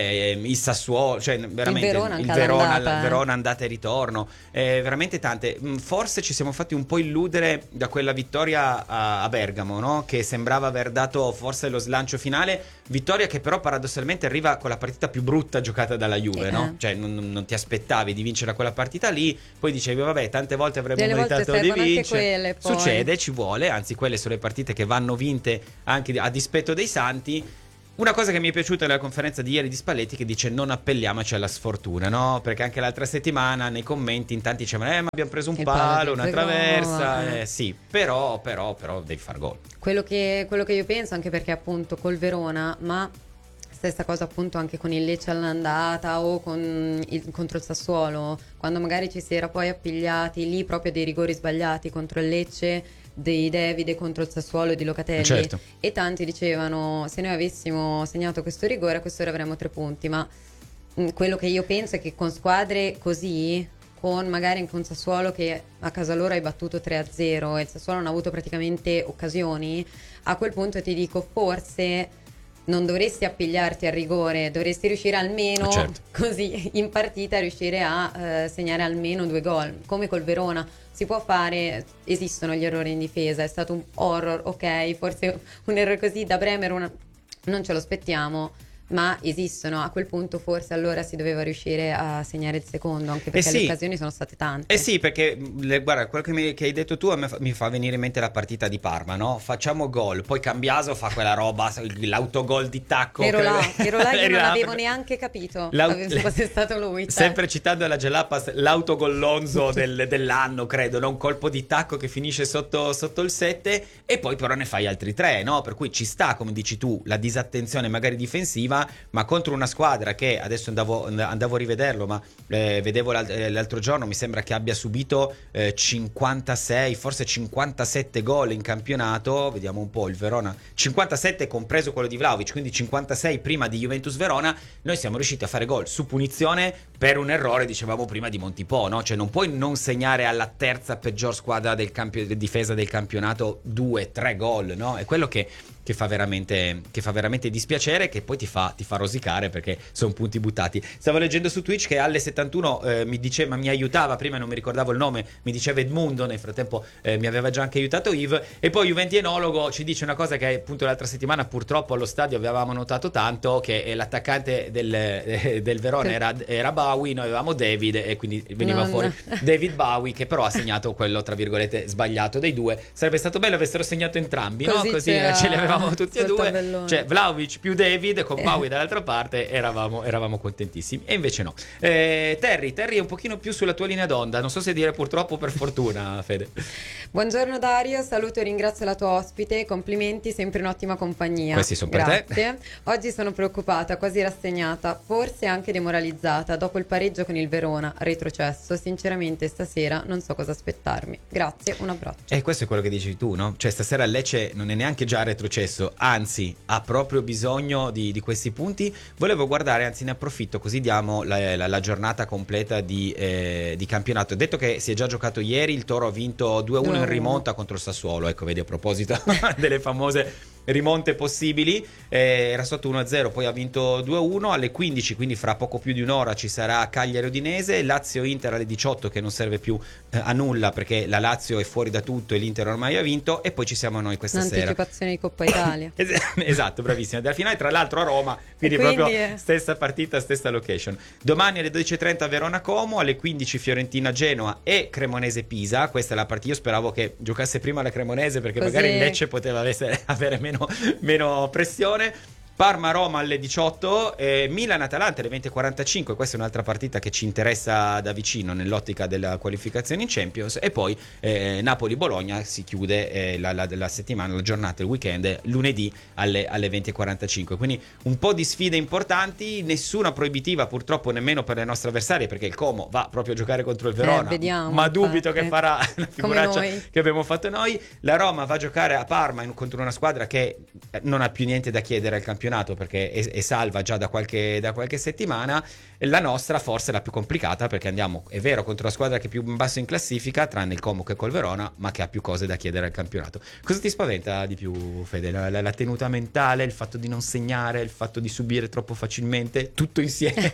il Sassuolo, cioè veramente il Verona andata e ritorno, veramente tante. Forse ci siamo fatti un po' illudere da quella vittoria a Bergamo, no? Che sembrava aver dato forse lo slancio finale, vittoria che però paradossalmente arriva con la partita più brutta giocata dalla Juve, no? Cioè non ti aspettavi di vincere quella partita lì, poi dicevi vabbè, tante volte avremmo meritato di vincere. Succede, ci vuole, anzi quelle sono le partite che vanno vinte anche a dispetto dei santi. Una cosa che mi è piaciuta nella conferenza di ieri di Spalletti, che dice non appelliamoci alla sfortuna, no? Perché anche l'altra settimana nei commenti in tanti dicevano ma abbiamo preso un palo, una traversa, sì, però devi far gol. Quello che io penso, anche perché appunto col Verona, ma stessa cosa appunto anche con il Lecce all'andata o contro il Sassuolo, quando magari ci si era poi appigliati lì proprio dei rigori sbagliati contro il Lecce, dei Davide contro il Sassuolo di Locatelli, certo. E tanti dicevano se noi avessimo segnato questo rigore a quest'ora avremmo 3 punti, ma quello che io penso è che con squadre così, con magari con Sassuolo che a casa loro hai battuto 3-0 e il Sassuolo non ha avuto praticamente occasioni, a quel punto ti dico forse non dovresti appigliarti al rigore, dovresti riuscire almeno, certo, così in partita a riuscire a segnare almeno 2 gol, come col Verona. Si può fare, esistono gli errori in difesa, è stato un horror, ok, forse un errore così da Bremer non ce lo aspettiamo, ma esistono. A quel punto forse allora si doveva riuscire a segnare il secondo, anche perché le occasioni sono state tante. Sì, perché guarda, quello che hai detto tu mi fa venire in mente la partita di Parma, no? Facciamo gol, poi Cambiaso fa quella roba, l'autogol di tacco. Ero là, io non avevo neanche capito fosse stato lui. Sempre citando la Gelapas, l'autogollonzo dell'anno, credo, no? Un colpo di tacco che finisce sotto il 7 e poi però ne fai altri 3, no? Per cui ci sta, come dici tu, la disattenzione magari difensiva, ma contro una squadra che adesso andavo a rivederlo, ma vedevo l'altro giorno, mi sembra che abbia subito 56, forse 57 gol in campionato. Vediamo un po' il Verona, 57 compreso quello di Vlahovic, quindi 56 prima di Juventus Verona. Noi siamo riusciti a fare gol su punizione per un errore, dicevamo prima, di Montipò, no? Cioè non puoi non segnare alla terza peggior squadra di difesa del campionato 2-3 gol, no? È quello che fa veramente dispiacere, che poi ti fa rosicare, perché sono punti buttati. Stavo leggendo su Twitch che Alle71 mi aiutava, prima non mi ricordavo il nome, mi diceva Edmundo, nel frattempo mi aveva già anche aiutato Yves, e poi Juventienologo ci dice una cosa che appunto l'altra settimana purtroppo allo stadio avevamo notato tanto, che l'attaccante del Verona era Bowie, noi avevamo David e quindi veniva fuori David Bowie, che però ha segnato quello tra virgolette sbagliato dei due. Sarebbe stato bello avessero segnato entrambi, no? Così ce li avevamo tutti e due, cioè Vlahovic più David con Bowie dall'altra parte, eravamo contentissimi, e invece no. Terry è un pochino più sulla tua linea d'onda, non so se dire purtroppo o per fortuna, Fede. Buongiorno Dario, saluto e ringrazio la tua ospite, complimenti, sempre in ottima compagnia. Questi sono per te. Oggi sono preoccupata, quasi rassegnata, forse anche demoralizzata dopo il pareggio con il Verona, retrocesso. Sinceramente stasera non so cosa aspettarmi. Grazie, un abbraccio. E questo è quello che dici tu, no? Cioè stasera Lecce non è neanche già retrocesso, anzi ha proprio bisogno di questi punti. Volevo guardare, anzi ne approfitto, così diamo la giornata completa di campionato. Detto che si è già giocato ieri, il Toro ha vinto 2-1 in rimonta contro il Sassuolo, ecco, vedi, a proposito delle famose rimonte possibili, era sotto 1-0, poi ha vinto 2-1 alle 15, quindi fra poco più di un'ora ci sarà Cagliari Udinese, Lazio-Inter alle 18, che non serve più a nulla perché la Lazio è fuori da tutto e l'Inter ormai ha vinto, e poi ci siamo noi questa sera. Anticipazione di Coppa Italia. Esatto, bravissima, della finale tra l'altro a Roma, quindi proprio stessa partita, stessa location. Domani alle 12:30 Verona-Como, alle 15 Fiorentina-Genoa e Cremonese-Pisa. Questa è la partita, io speravo che giocasse prima la Cremonese perché così magari il Lecce poteva avere meno pressione. Parma-Roma alle 18, Milan-Atalanta alle 20:45, questa è un'altra partita che ci interessa da vicino nell'ottica della qualificazione in Champions, e poi Napoli-Bologna si chiude la settimana, la giornata, il weekend, lunedì alle 20:45, quindi un po' di sfide importanti, nessuna proibitiva purtroppo nemmeno per le nostre avversarie, perché il Como va proprio a giocare contro il Verona, vediamo, ma dubito che farà la figuraccia che abbiamo fatto noi. La Roma va a giocare a Parma contro una squadra che non ha più niente da chiedere al campionato, perché è salva già da qualche settimana. La nostra forse è la più complicata, perché andiamo, è vero, contro la squadra che è più in basso in classifica, tranne il Como che col Verona, ma che ha più cose da chiedere al campionato. Cosa ti spaventa di più, Fede? La tenuta mentale, il fatto di non segnare, il fatto di subire troppo facilmente, tutto insieme?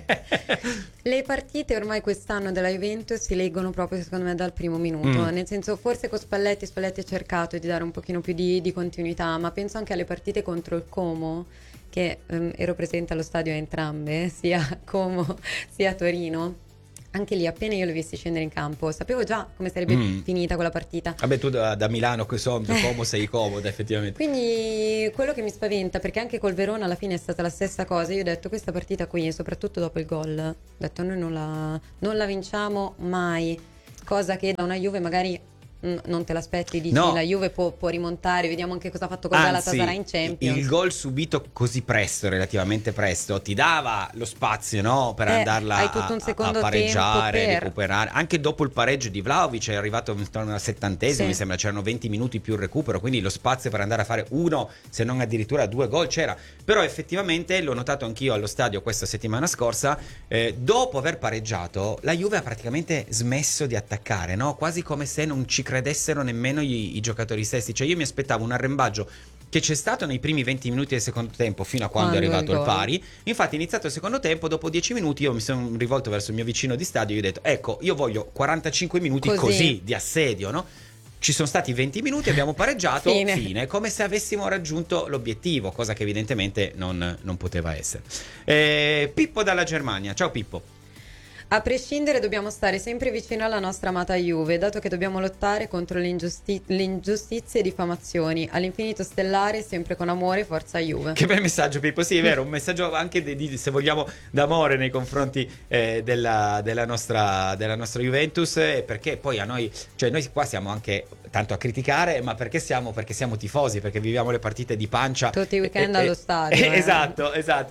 Le partite ormai quest'anno della Juventus si leggono proprio, secondo me, dal primo minuto, nel senso, forse con Spalletti ha cercato di dare un pochino più di continuità, ma penso anche alle partite contro il Como, che ero presente allo stadio a entrambe, sia Como sia Torino. Anche lì, appena io li ho visti scendere in campo, sapevo già come sarebbe finita quella partita. Vabbè, tu da Milano, che so, Como sei comoda effettivamente. Quindi quello che mi spaventa, perché anche col Verona alla fine è stata la stessa cosa, io ho detto questa partita qui, soprattutto dopo il gol, ho detto noi non la vinciamo mai, cosa che da una Juve magari non te l'aspetti, dici no, la Juve può rimontare, vediamo anche cosa ha fatto con Galatasaray in Champions. Il gol subito così presto, relativamente presto, ti dava lo spazio, no, per andarla a pareggiare, recuperare. Anche dopo il pareggio di Vlahovic è arrivato intorno al 70esimo, mi sembra, c'erano 20 minuti più recupero, quindi lo spazio per andare a fare uno, se non addirittura 2 gol c'era. Però effettivamente, l'ho notato anch'io allo stadio questa settimana scorsa, dopo aver pareggiato la Juve ha praticamente smesso di attaccare, no? Quasi come se non ci credessero nemmeno i giocatori stessi. Cioè io mi aspettavo un arrembaggio che c'è stato nei primi 20 minuti del secondo tempo, fino a quando è arrivato il pari. Infatti, iniziato il secondo tempo, dopo 10 minuti io mi sono rivolto verso il mio vicino di stadio e gli ho detto: ecco, io voglio 45 minuti così di assedio, no? Ci sono stati 20 minuti, abbiamo pareggiato, fine, come se avessimo raggiunto l'obiettivo, cosa che evidentemente non poteva essere. Pippo dalla Germania, ciao Pippo. A prescindere dobbiamo stare sempre vicino alla nostra amata Juve, dato che dobbiamo lottare contro le ingiustizie e diffamazioni. All'infinito stellare, sempre con amore, forza Juve. Che bel messaggio, Pippo, sì, è vero, un messaggio anche se vogliamo d'amore nei confronti della nostra Juventus, perché poi a noi, cioè noi qua siamo anche tanto a criticare, ma perché siamo tifosi, perché viviamo le partite di pancia tutti i weekend allo stadio. Esatto,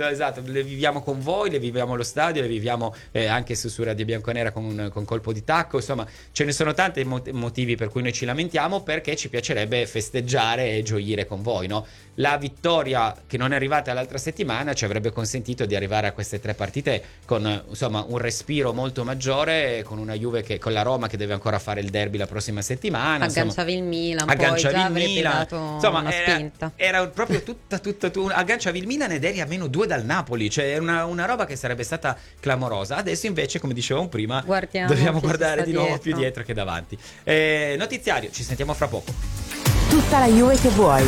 le viviamo con voi, le viviamo allo stadio, le viviamo anche su Radio Bianconera con colpo di tacco, insomma ce ne sono tanti motivi per cui noi ci lamentiamo, perché ci piacerebbe festeggiare e gioire con voi, no? La vittoria che non è arrivata l'altra settimana ci avrebbe consentito di arrivare a queste 3 partite con insomma un respiro molto maggiore, con una Juve con la Roma che deve ancora fare il derby la prossima settimana, agganciavi il Milan, poi già avrebbe dato una spinta. Era proprio tutta agganciavi il Milan ed eri a -2 dal Napoli, cioè una roba che sarebbe stata clamorosa. Adesso invece, come dicevamo prima, dobbiamo guardare di nuovo più dietro che davanti. Notiziario, ci sentiamo fra poco. Tutta la Juve che vuoi.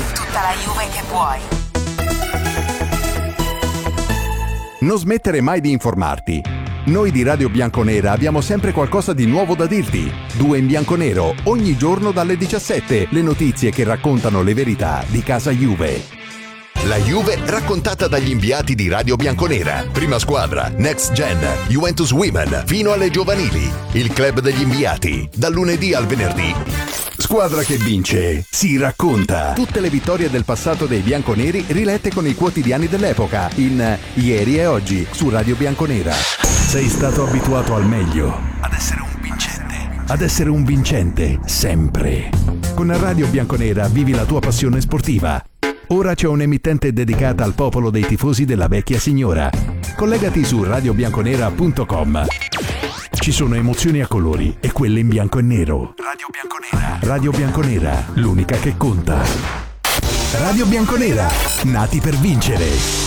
Non smettere mai di informarti. Noi di Radio Bianconera abbiamo sempre qualcosa di nuovo da dirti. 2 in bianconero, ogni giorno dalle 17. Le notizie che raccontano le verità di casa Juve. La Juve raccontata dagli inviati di Radio Bianconera. Prima squadra, Next Gen, Juventus Women, fino alle giovanili. Il club degli inviati, dal lunedì al venerdì. Squadra che vince, si racconta. Tutte le vittorie del passato dei bianconeri rilette con i quotidiani dell'epoca, in Ieri e Oggi, su Radio Bianconera. Sei stato abituato al meglio, ad essere un vincente, sempre. Con Radio Bianconera vivi la tua passione sportiva. Ora c'è un'emittente dedicata al popolo dei tifosi della vecchia signora. Collegati su radiobianconera.com. Ci sono emozioni a colori e quelle in bianco e nero. Radio Bianconera, l'unica che conta. Radio Bianconera, nati per vincere.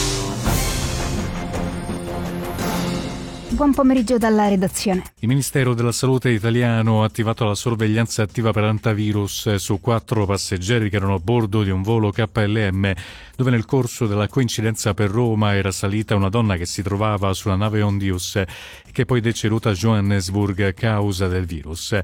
Buon pomeriggio dalla redazione. Il Ministero della Salute italiano ha attivato la sorveglianza attiva per antivirus su 4 passeggeri che erano a bordo di un volo KLM, dove nel corso della coincidenza per Roma era salita una donna che si trovava sulla nave Ondius e che poi deceduta a Johannesburg a causa del virus.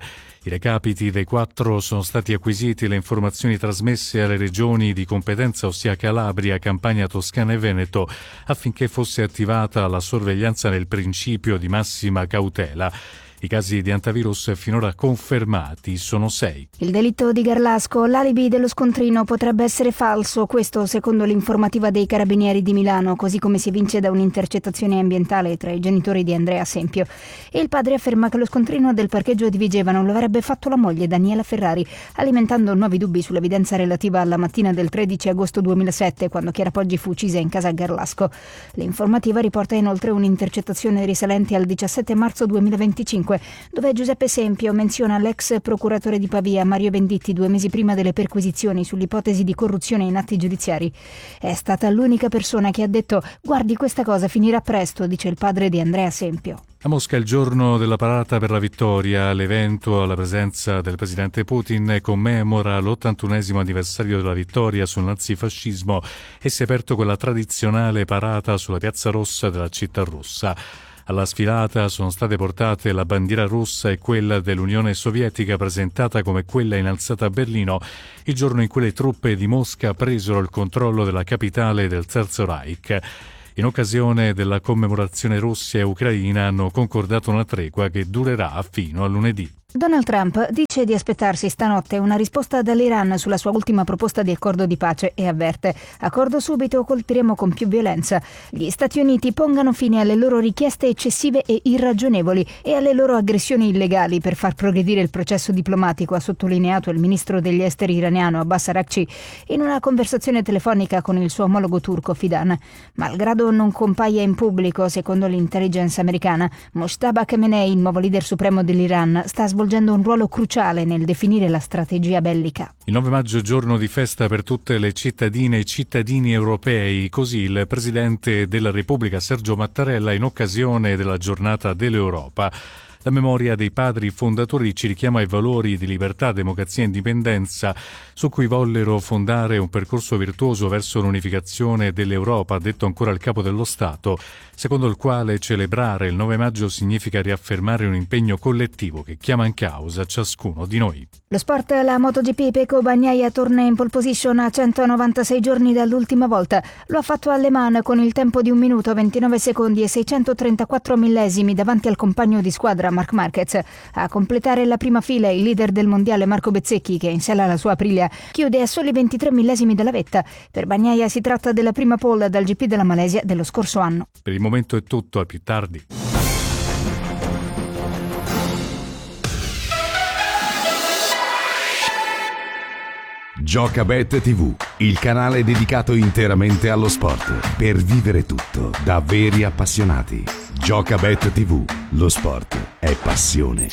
I recapiti dei 4 sono stati acquisiti e le informazioni trasmesse alle regioni di competenza, ossia Calabria, Campania, Toscana e Veneto, affinché fosse attivata la sorveglianza nel principio di massima cautela. I casi di antivirus finora confermati sono 6. Il delitto di Garlasco, l'alibi dello scontrino potrebbe essere falso, questo secondo l'informativa dei Carabinieri di Milano, così come si evince da un'intercettazione ambientale tra i genitori di Andrea Sempio. E il padre afferma che lo scontrino del parcheggio di Vigeva non lo avrebbe fatto la moglie Daniela Ferrari, alimentando nuovi dubbi sull'evidenza relativa alla mattina del 13 agosto 2007, quando Chiara Poggi fu uccisa in casa a Garlasco. L'informativa riporta inoltre un'intercettazione risalente al 17 marzo 2025, dove Giuseppe Sempio menziona l'ex procuratore di Pavia Mario Venditti 2 mesi prima delle perquisizioni sull'ipotesi di corruzione in atti giudiziari. È stata l'unica persona che ha detto «Guardi, questa cosa finirà presto», dice il padre di Andrea Sempio. A Mosca il giorno della parata per la vittoria, l'evento alla presenza del presidente Putin commemora l'81esimo anniversario della vittoria sul nazifascismo e si è aperto quella tradizionale parata sulla Piazza Rossa della città russa. Alla sfilata sono state portate la bandiera russa e quella dell'Unione Sovietica, presentata come quella innalzata a Berlino il giorno in cui le truppe di Mosca presero il controllo della capitale del Terzo Reich. In occasione della commemorazione, Russia e Ucraina hanno concordato una tregua che durerà fino a lunedì. Donald Trump dice di aspettarsi stanotte una risposta dall'Iran sulla sua ultima proposta di accordo di pace e avverte: accordo subito o colpiremo con più violenza. Gli Stati Uniti pongano fine alle loro richieste eccessive e irragionevoli e alle loro aggressioni illegali per far progredire il processo diplomatico, ha sottolineato il ministro degli esteri iraniano Abbas Araghchi in una conversazione telefonica con il suo omologo turco Fidan. Malgrado non compaia in pubblico, secondo l'intelligence americana, Mojtaba Khamenei, il nuovo leader supremo dell'Iran, sta svolgendo un ruolo cruciale nel definire la strategia bellica. Il 9 maggio è giorno di festa per tutte le cittadine e cittadini europei, così il Presidente della Repubblica Sergio Mattarella in occasione della Giornata dell'Europa. La memoria dei padri fondatori ci richiama ai valori di libertà, democrazia e indipendenza su cui vollero fondare un percorso virtuoso verso l'unificazione dell'Europa, ha detto ancora il Capo dello Stato, secondo il quale celebrare il 9 maggio significa riaffermare un impegno collettivo che chiama in causa ciascuno di noi. Lo sport, la MotoGP, Pecco Bagnaia torna in pole position a 196 giorni dall'ultima volta. Lo ha fatto a Le Mans con il tempo di 1 minuto 29 secondi e 634 millesimi davanti al compagno di squadra Marc Marquez. A completare la prima fila il leader del mondiale Marco Bezzecchi, che in sella alla sua Aprilia chiude a soli 23 millesimi dalla vetta. Per Bagnaia si tratta della prima pole dal GP della Malesia dello scorso anno. Per il momento è tutto, a più tardi. Giocabet TV, il canale dedicato interamente allo sport, per vivere tutto da veri appassionati. Giocabet TV, lo sport è passione.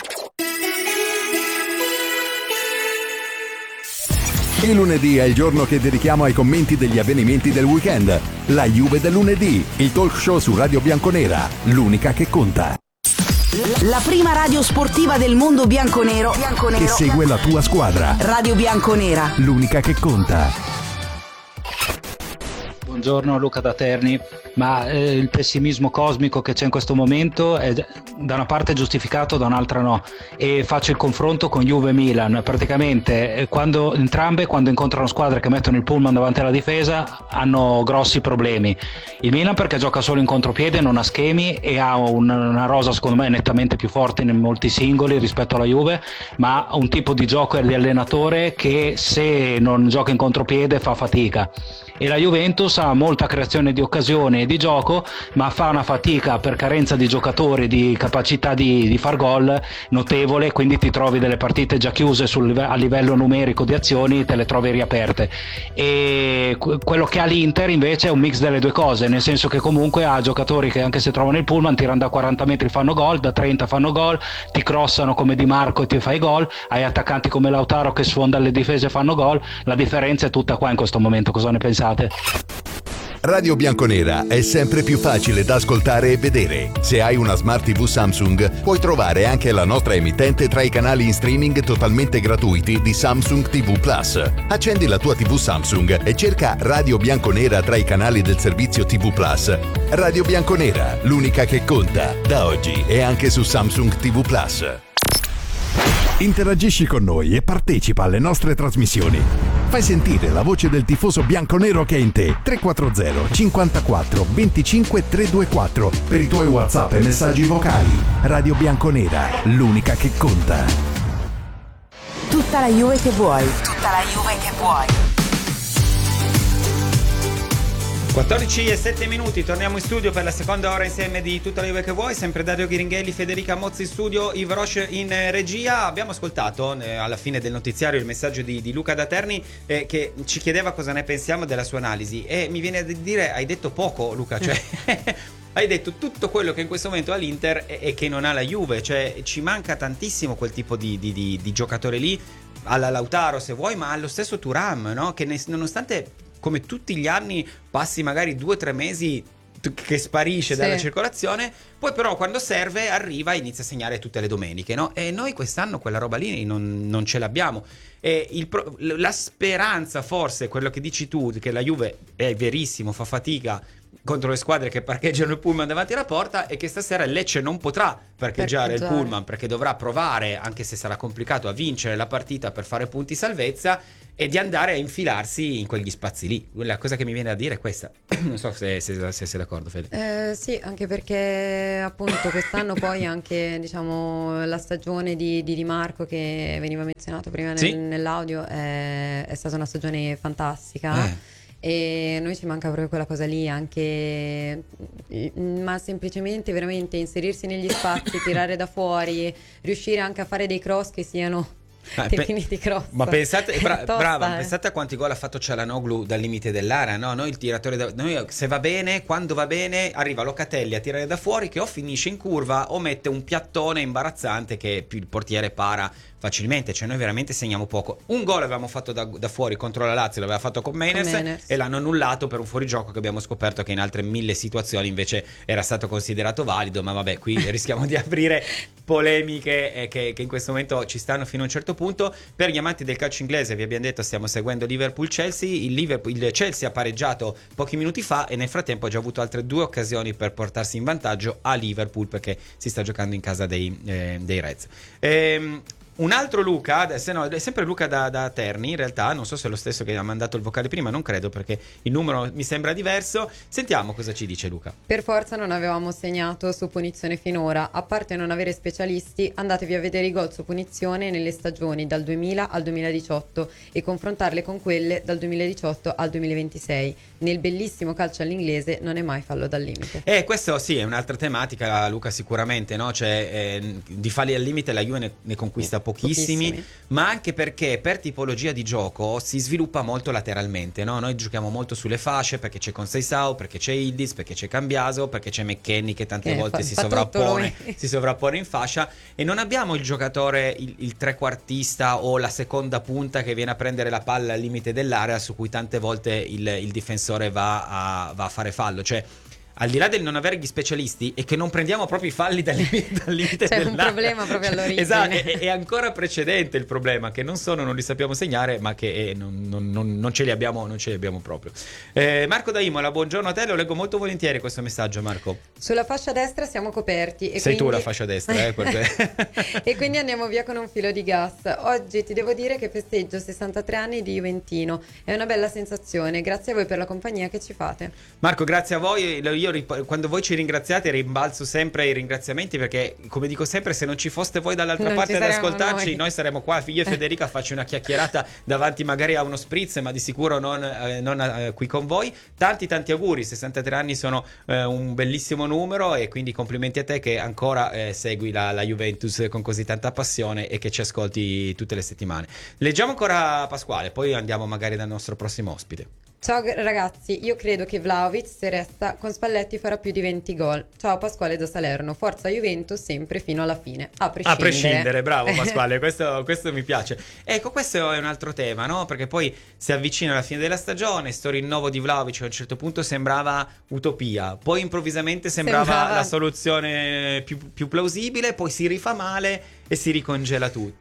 Il lunedì è il giorno che dedichiamo ai commenti degli avvenimenti del weekend. La Juve del lunedì, il talk show su Radio Bianconera, l'unica che conta. La prima radio sportiva del mondo bianconero che segue la tua squadra. Radio Bianconera, l'unica che conta. Buongiorno, Luca da Terni. Ma il pessimismo cosmico che c'è in questo momento è da una parte giustificato, da un'altra no, e faccio il confronto con Juve e Milan. Praticamente entrambe quando incontrano squadre che mettono il pullman davanti alla difesa hanno grossi problemi. Il Milan perché gioca solo in contropiede, non ha schemi e ha una rosa secondo me nettamente più forte in molti singoli rispetto alla Juve, ma un tipo di gioco e di allenatore che se non gioca in contropiede fa fatica. E la Juventus ha molta creazione di occasione e di gioco, ma fa una fatica per carenza di giocatori, di capacità di far gol notevole, quindi ti trovi delle partite già chiuse a livello numerico di azioni, te le trovi riaperte. E quello che ha l'Inter invece è un mix delle due cose, nel senso che comunque ha giocatori che anche se trovano il pullman tirano da 40 metri fanno gol, da 30 fanno gol, ti crossano come Di Marco e ti fai gol, hai attaccanti come Lautaro che sfonda le difese e fanno gol. La differenza è tutta qua in questo momento, cosa ne pensate? Radio Bianconera è sempre più facile da ascoltare e vedere. Se hai una Smart TV Samsung, puoi trovare anche la nostra emittente tra i canali in streaming totalmente gratuiti di Samsung TV Plus. Accendi la tua TV Samsung e cerca Radio Bianconera tra i canali del servizio TV Plus. Radio Bianconera, l'unica che conta, da oggi e anche su Samsung TV Plus. Interagisci con noi e partecipa alle nostre trasmissioni. Fai sentire la voce del tifoso bianconero che è in te. 340 54 25 324 per i tuoi WhatsApp e messaggi vocali. Radio Bianconera, l'unica che conta. Tutta la Juve che vuoi. Tutta la Juve che vuoi. 14:07, torniamo in studio per la seconda ora insieme di Tutta la Juve che vuoi, sempre Dario Ghiringhelli, Federica Mozzi in studio, Yves Roche in regia. Abbiamo ascoltato alla fine del notiziario il messaggio di Luca da Terni che ci chiedeva cosa ne pensiamo della sua analisi, e mi viene a dire, hai detto poco Luca, cioè hai detto tutto quello che in questo momento ha l'Inter e che non ha la Juve, cioè ci manca tantissimo quel tipo di giocatore lì, alla Lautaro se vuoi, ma allo stesso Thuram, no? Che nonostante come tutti gli anni passi magari 2 o 3 mesi che sparisce dalla circolazione, poi però quando serve arriva e inizia a segnare tutte le domeniche, no? E noi quest'anno quella roba lì non ce l'abbiamo. E la speranza, forse, quello che dici tu, che la Juve è verissimo, fa fatica contro le squadre che parcheggiano il pullman davanti alla porta, e che stasera il Lecce non potrà parcheggiare il pullman perché dovrà provare, anche se sarà complicato, a vincere la partita per fare punti salvezza e di andare a infilarsi in quegli spazi lì. La cosa che mi viene da dire è questa. Non so se sei d'accordo, Fede. Sì, anche perché appunto quest'anno poi anche, diciamo, la stagione di Marco che veniva menzionato prima nell'audio è stata una stagione fantastica. E noi ci manca proprio quella cosa lì, anche, ma semplicemente veramente inserirsi negli spazi, tirare da fuori, riuscire anche a fare dei cross che siano definiti cross. Ma pensate, pensate a quanti gol ha fatto Çalhanoğlu dal limite dell'area, no? Noi il tiratore noi, se va bene, quando va bene, arriva Locatelli a tirare da fuori, che o finisce in curva o mette un piattone imbarazzante che il portiere para facilmente. Cioè noi veramente segniamo poco. Un gol avevamo fatto da fuori contro la Lazio, l'aveva fatto con Menes e l'hanno annullato per un fuorigioco che abbiamo scoperto che in altre 1000 situazioni invece era stato considerato valido. Ma vabbè, qui rischiamo di aprire polemiche che in questo momento ci stanno fino a un certo punto. Per gli amanti del calcio inglese, vi abbiamo detto, stiamo seguendo Liverpool-Chelsea. Il Chelsea ha pareggiato pochi minuti fa e nel frattempo ha già avuto altre 2 occasioni per portarsi in vantaggio a Liverpool, perché si sta giocando in casa dei Reds. Un altro Luca, è sempre Luca da Terni, in realtà non so se è lo stesso che ha mandato il vocale prima, non credo perché il numero mi sembra diverso. Sentiamo cosa ci dice Luca. Per forza non avevamo segnato su punizione finora, a parte non avere specialisti, andatevi a vedere i gol su punizione nelle stagioni dal 2000 al 2018 e confrontarle con quelle dal 2018 al 2026. Nel bellissimo calcio all'inglese non è mai fallo dal limite. Questo sì, è un'altra tematica, Luca, sicuramente, no? Cioè, di falli al limite la Juve ne conquista pochissimi, ma anche perché per tipologia di gioco si sviluppa molto lateralmente, no? Noi giochiamo molto sulle fasce perché c'è Conceição, perché c'è Yildiz, perché c'è Cambiaso, perché c'è McKennie che tante volte si sovrappone in fascia, e non abbiamo il giocatore, il trequartista o la seconda punta che viene a prendere la palla al limite dell'area, su cui tante volte il difensore va a fare fallo. Cioè, al di là del non avere gli specialisti, e che non prendiamo proprio i falli dal limite c'è un problema proprio all'origine. Esatto, è ancora precedente il problema, che non li sappiamo segnare, ma che non ce li abbiamo proprio. Marco da Imola, buongiorno a te, lo leggo molto volentieri questo messaggio, Marco. Sulla fascia destra siamo coperti e sei tu la fascia destra, e quindi andiamo via con un filo di gas. Oggi ti devo dire che festeggio 63 anni di Juventino, è una bella sensazione, grazie a voi per la compagnia che ci fate. Marco, grazie a voi. Io quando voi ci ringraziate rimbalzo sempre i ringraziamenti, perché come dico sempre, se non ci foste voi dall'altra parte ad ascoltarci, noi saremo qua, io e Federica, faccio una chiacchierata davanti magari a uno spritz, ma di sicuro non qui con voi. Tanti auguri, 63 anni sono un bellissimo numero, e quindi complimenti a te che ancora segui la Juventus con così tanta passione e che ci ascolti tutte le settimane. Leggiamo ancora Pasquale, poi andiamo magari dal nostro prossimo ospite. Ciao ragazzi, io credo che Vlahovic, se resta con Spalletti, farà più di 20 gol. Ciao Pasquale da Salerno, forza Juventus sempre fino alla fine, a prescindere. Bravo Pasquale, questo mi piace. Ecco, questo è un altro tema, no? Perché poi si avvicina alla fine della stagione, sto rinnovo di Vlahovic a un certo punto sembrava utopia, poi improvvisamente sembrava la soluzione più plausibile, poi si rifà male e si ricongela tutto.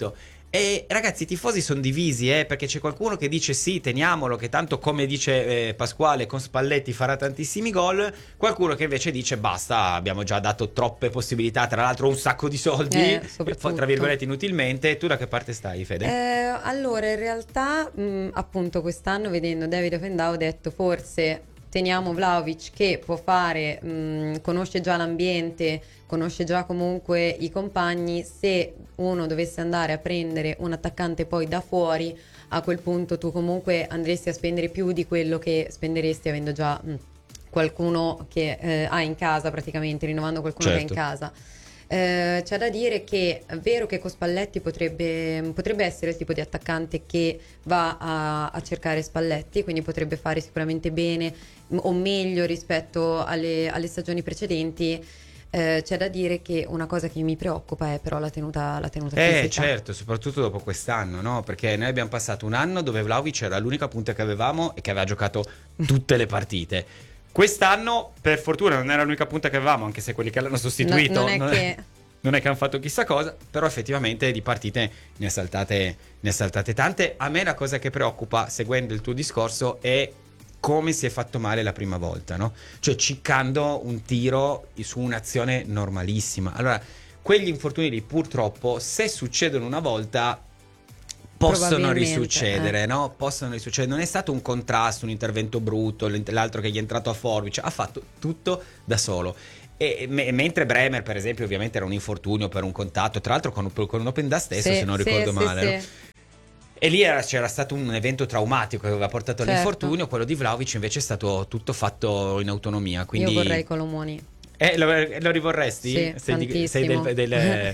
E ragazzi, i tifosi sono divisi, perché c'è qualcuno che dice sì, teniamolo, che tanto, come dice Pasquale, con Spalletti farà tantissimi gol, qualcuno che invece dice basta, abbiamo già dato troppe possibilità, tra l'altro un sacco di soldi, tra virgolette inutilmente. Tu da che parte stai, Fede? Allora, in realtà appunto quest'anno, vedendo Davide Offendao, ho detto forse teniamo Vlahovic, che può fare, conosce già l'ambiente, conosce già comunque i compagni. Se uno dovesse andare a prendere un attaccante poi da fuori, a quel punto tu comunque andresti a spendere più di quello che spenderesti avendo già qualcuno che hai in casa, praticamente rinnovando qualcuno che hai in casa. C'è da dire che è vero che con Spalletti potrebbe essere il tipo di attaccante che va a cercare Spalletti, quindi potrebbe fare sicuramente bene o meglio rispetto alle stagioni precedenti. C'è da dire che una cosa che mi preoccupa è però la tenuta fisica. Certo, soprattutto dopo quest'anno, no? Perché noi abbiamo passato un anno dove Vlahovic era l'unica punta che avevamo e che aveva giocato tutte le partite. Quest'anno, per fortuna, non era l'unica punta che avevamo, anche se quelli che l'hanno sostituito non è che hanno fatto chissà cosa, però effettivamente di partite ne ha saltate tante. A me la cosa che preoccupa, seguendo il tuo discorso, è come si è fatto male la prima volta, no? Cioè ciccando un tiro su un'azione normalissima. Allora, quegli infortuni lì, purtroppo, se succedono una volta, possono risuccedere, no? Possono risuccedere. Non è stato un contrasto, un intervento brutto, l'altro che gli è entrato a forbice, ha fatto tutto da solo. E mentre Bremer, per esempio, ovviamente era un infortunio per un contatto, tra l'altro con un Openda stesso, se non ricordo male. No? E lì c'era stato un evento traumatico che aveva portato all'infortunio. Quello di Vlahovic invece è stato tutto fatto in autonomia. Quindi... Io vorrei Colomoni. Lo rivorresti? Sì, sei del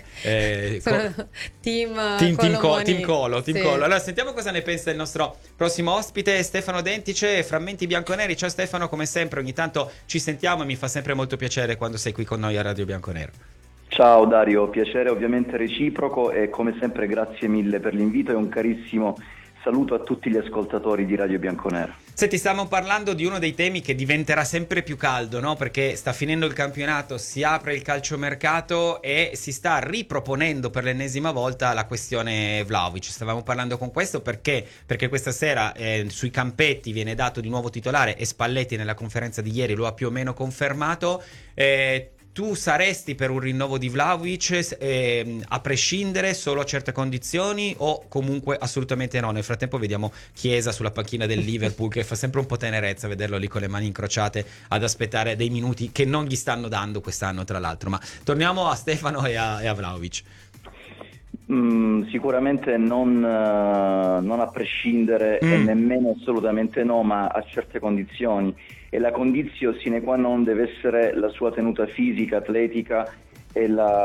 team Colo. Allora sentiamo cosa ne pensa il nostro prossimo ospite, Stefano Dentice, Frammenti Bianconeri. Ciao Stefano, come sempre ogni tanto ci sentiamo e mi fa sempre molto piacere quando sei qui con noi a Radio Bianconero. Ciao Dario, piacere ovviamente reciproco e come sempre grazie mille per l'invito e un carissimo saluto a tutti gli ascoltatori di Radio Bianconero. Senti, stiamo parlando di uno dei temi che diventerà sempre più caldo, no? Perché sta finendo il campionato, si apre il calciomercato e si sta riproponendo per l'ennesima volta la questione Vlahovic. Stavamo parlando con questo perché questa sera sui campetti viene dato di nuovo titolare e Spalletti nella conferenza di ieri lo ha più o meno confermato. Tu saresti per un rinnovo di Vlahovic a prescindere, solo a certe condizioni, o comunque assolutamente no? Nel frattempo vediamo Chiesa sulla panchina del Liverpool che fa sempre un po' tenerezza vederlo lì con le mani incrociate ad aspettare dei minuti che non gli stanno dando quest'anno, tra l'altro. Ma torniamo a Stefano e a Vlahovic. Sicuramente non a prescindere e nemmeno assolutamente no, ma a certe condizioni. E la condizio sine qua non deve essere la sua tenuta fisica, atletica e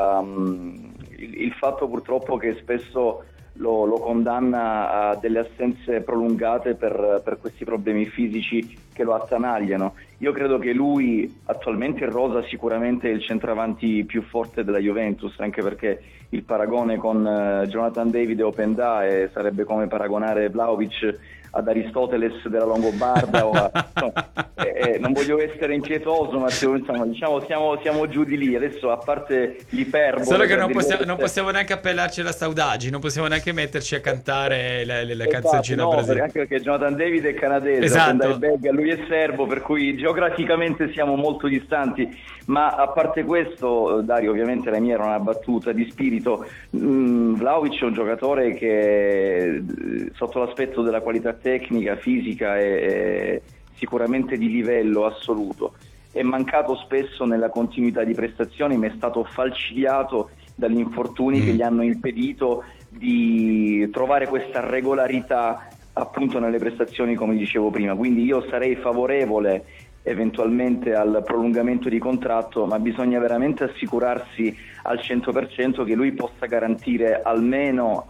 il fatto purtroppo che spesso lo condanna a delle assenze prolungate per questi problemi fisici che lo attanagliano. Io credo che lui attualmente in rosa sicuramente è il centravanti più forte della Juventus, anche perché il paragone con Jonathan David e Openda sarebbe come paragonare Vlahovic ad Aristoteles della Longobarda non voglio essere impietoso, ma diciamo siamo giù di lì adesso, a parte l'iperbole. Solo che non possiamo neanche appellarci alla Saudagi, non possiamo neanche metterci a cantare le canzoncine brasiliane. Anche perché Jonathan David è canadese, esatto. Lui è serbo, per cui geograficamente siamo molto distanti. Ma a parte questo, Dario, ovviamente la mia era una battuta di spirito. Vlahovic è un giocatore che sotto l'aspetto della qualità tecnica, fisica è sicuramente di livello assoluto. È mancato spesso nella continuità di prestazioni, ma è stato falcidiato dagli infortuni che gli hanno impedito di trovare questa regolarità appunto nelle prestazioni, come dicevo prima. Quindi io sarei favorevole eventualmente al prolungamento di contratto, ma bisogna veramente assicurarsi al 100% che lui possa garantire almeno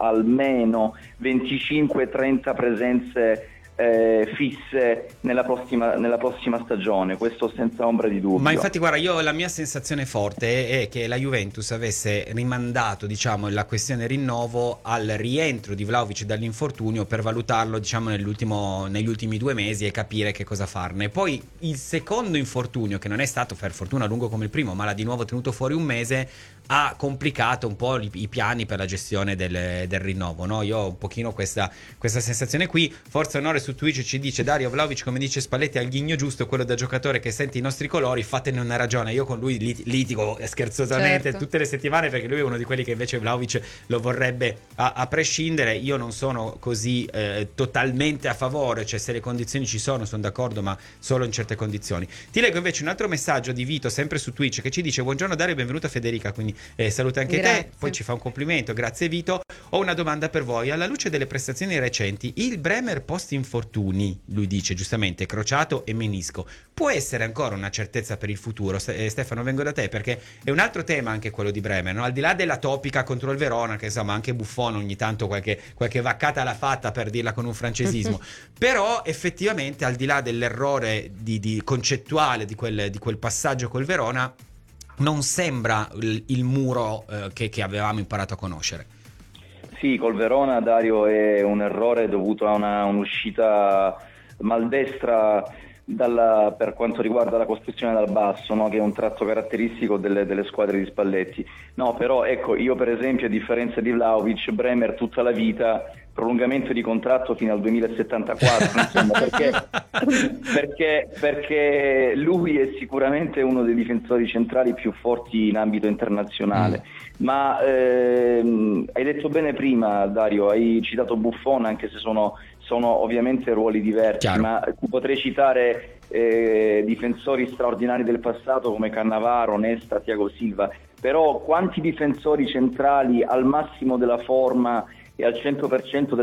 25-30 presenze fisse nella prossima stagione, questo senza ombra di dubbio. Ma infatti guarda, io la mia sensazione forte è che la Juventus avesse rimandato, diciamo, la questione rinnovo al rientro di Vlahovic dall'infortunio per valutarlo, diciamo, negli ultimi 2 mesi e capire che cosa farne. Poi il secondo infortunio, che non è stato per fortuna lungo come il primo, ma l'ha di nuovo tenuto fuori un mese, ha complicato un po' i piani per la gestione del rinnovo, no? Io ho un pochino questa sensazione qui. Forza Onore su Twitch ci dice: Dario, Vlahovic, come dice Spalletti, ha il ghigno giusto, quello da giocatore che sente i nostri colori, fatene una ragione. Io con lui litigo scherzosamente tutte le settimane, perché lui è uno di quelli che invece Vlahovic lo vorrebbe a prescindere. Io non sono così totalmente a favore, cioè se le condizioni ci sono d'accordo, ma solo in certe condizioni. Ti leggo invece un altro messaggio di Vito, sempre su Twitch, che ci dice: buongiorno Dario, benvenuta Federica, quindi saluta anche te, poi ci fa un complimento, grazie Vito. Ho una domanda per voi: alla luce delle prestazioni recenti, il Bremer post infortuni, lui dice giustamente crociato e menisco, può essere ancora una certezza per il futuro? Stefano, vengo da te, perché è un altro tema anche quello di Bremer, no? Al di là della topica contro il Verona, che insomma anche Buffon ogni tanto qualche vaccata l'ha fatta, per dirla con un francesismo, però effettivamente al di là dell'errore di concettuale di quel passaggio col Verona, non sembra il muro che avevamo imparato a conoscere. Sì, col Verona, Dario, è un errore dovuto a un'uscita maldestra per quanto riguarda la costruzione dal basso, no? Che è un tratto caratteristico delle squadre di Spalletti. No, però ecco, io per esempio, a differenza di Vlahovic, Bremer tutta la vita, prolungamento di contratto fino al 2074, insomma, perché lui è sicuramente uno dei difensori centrali più forti in ambito internazionale. Ma hai detto bene prima, Dario, hai citato Buffon, anche se sono ovviamente ruoli diversi. Chiaro. Ma potrei citare difensori straordinari del passato come Cannavaro, Nesta, Thiago Silva, però quanti difensori centrali al massimo della forma e al 100%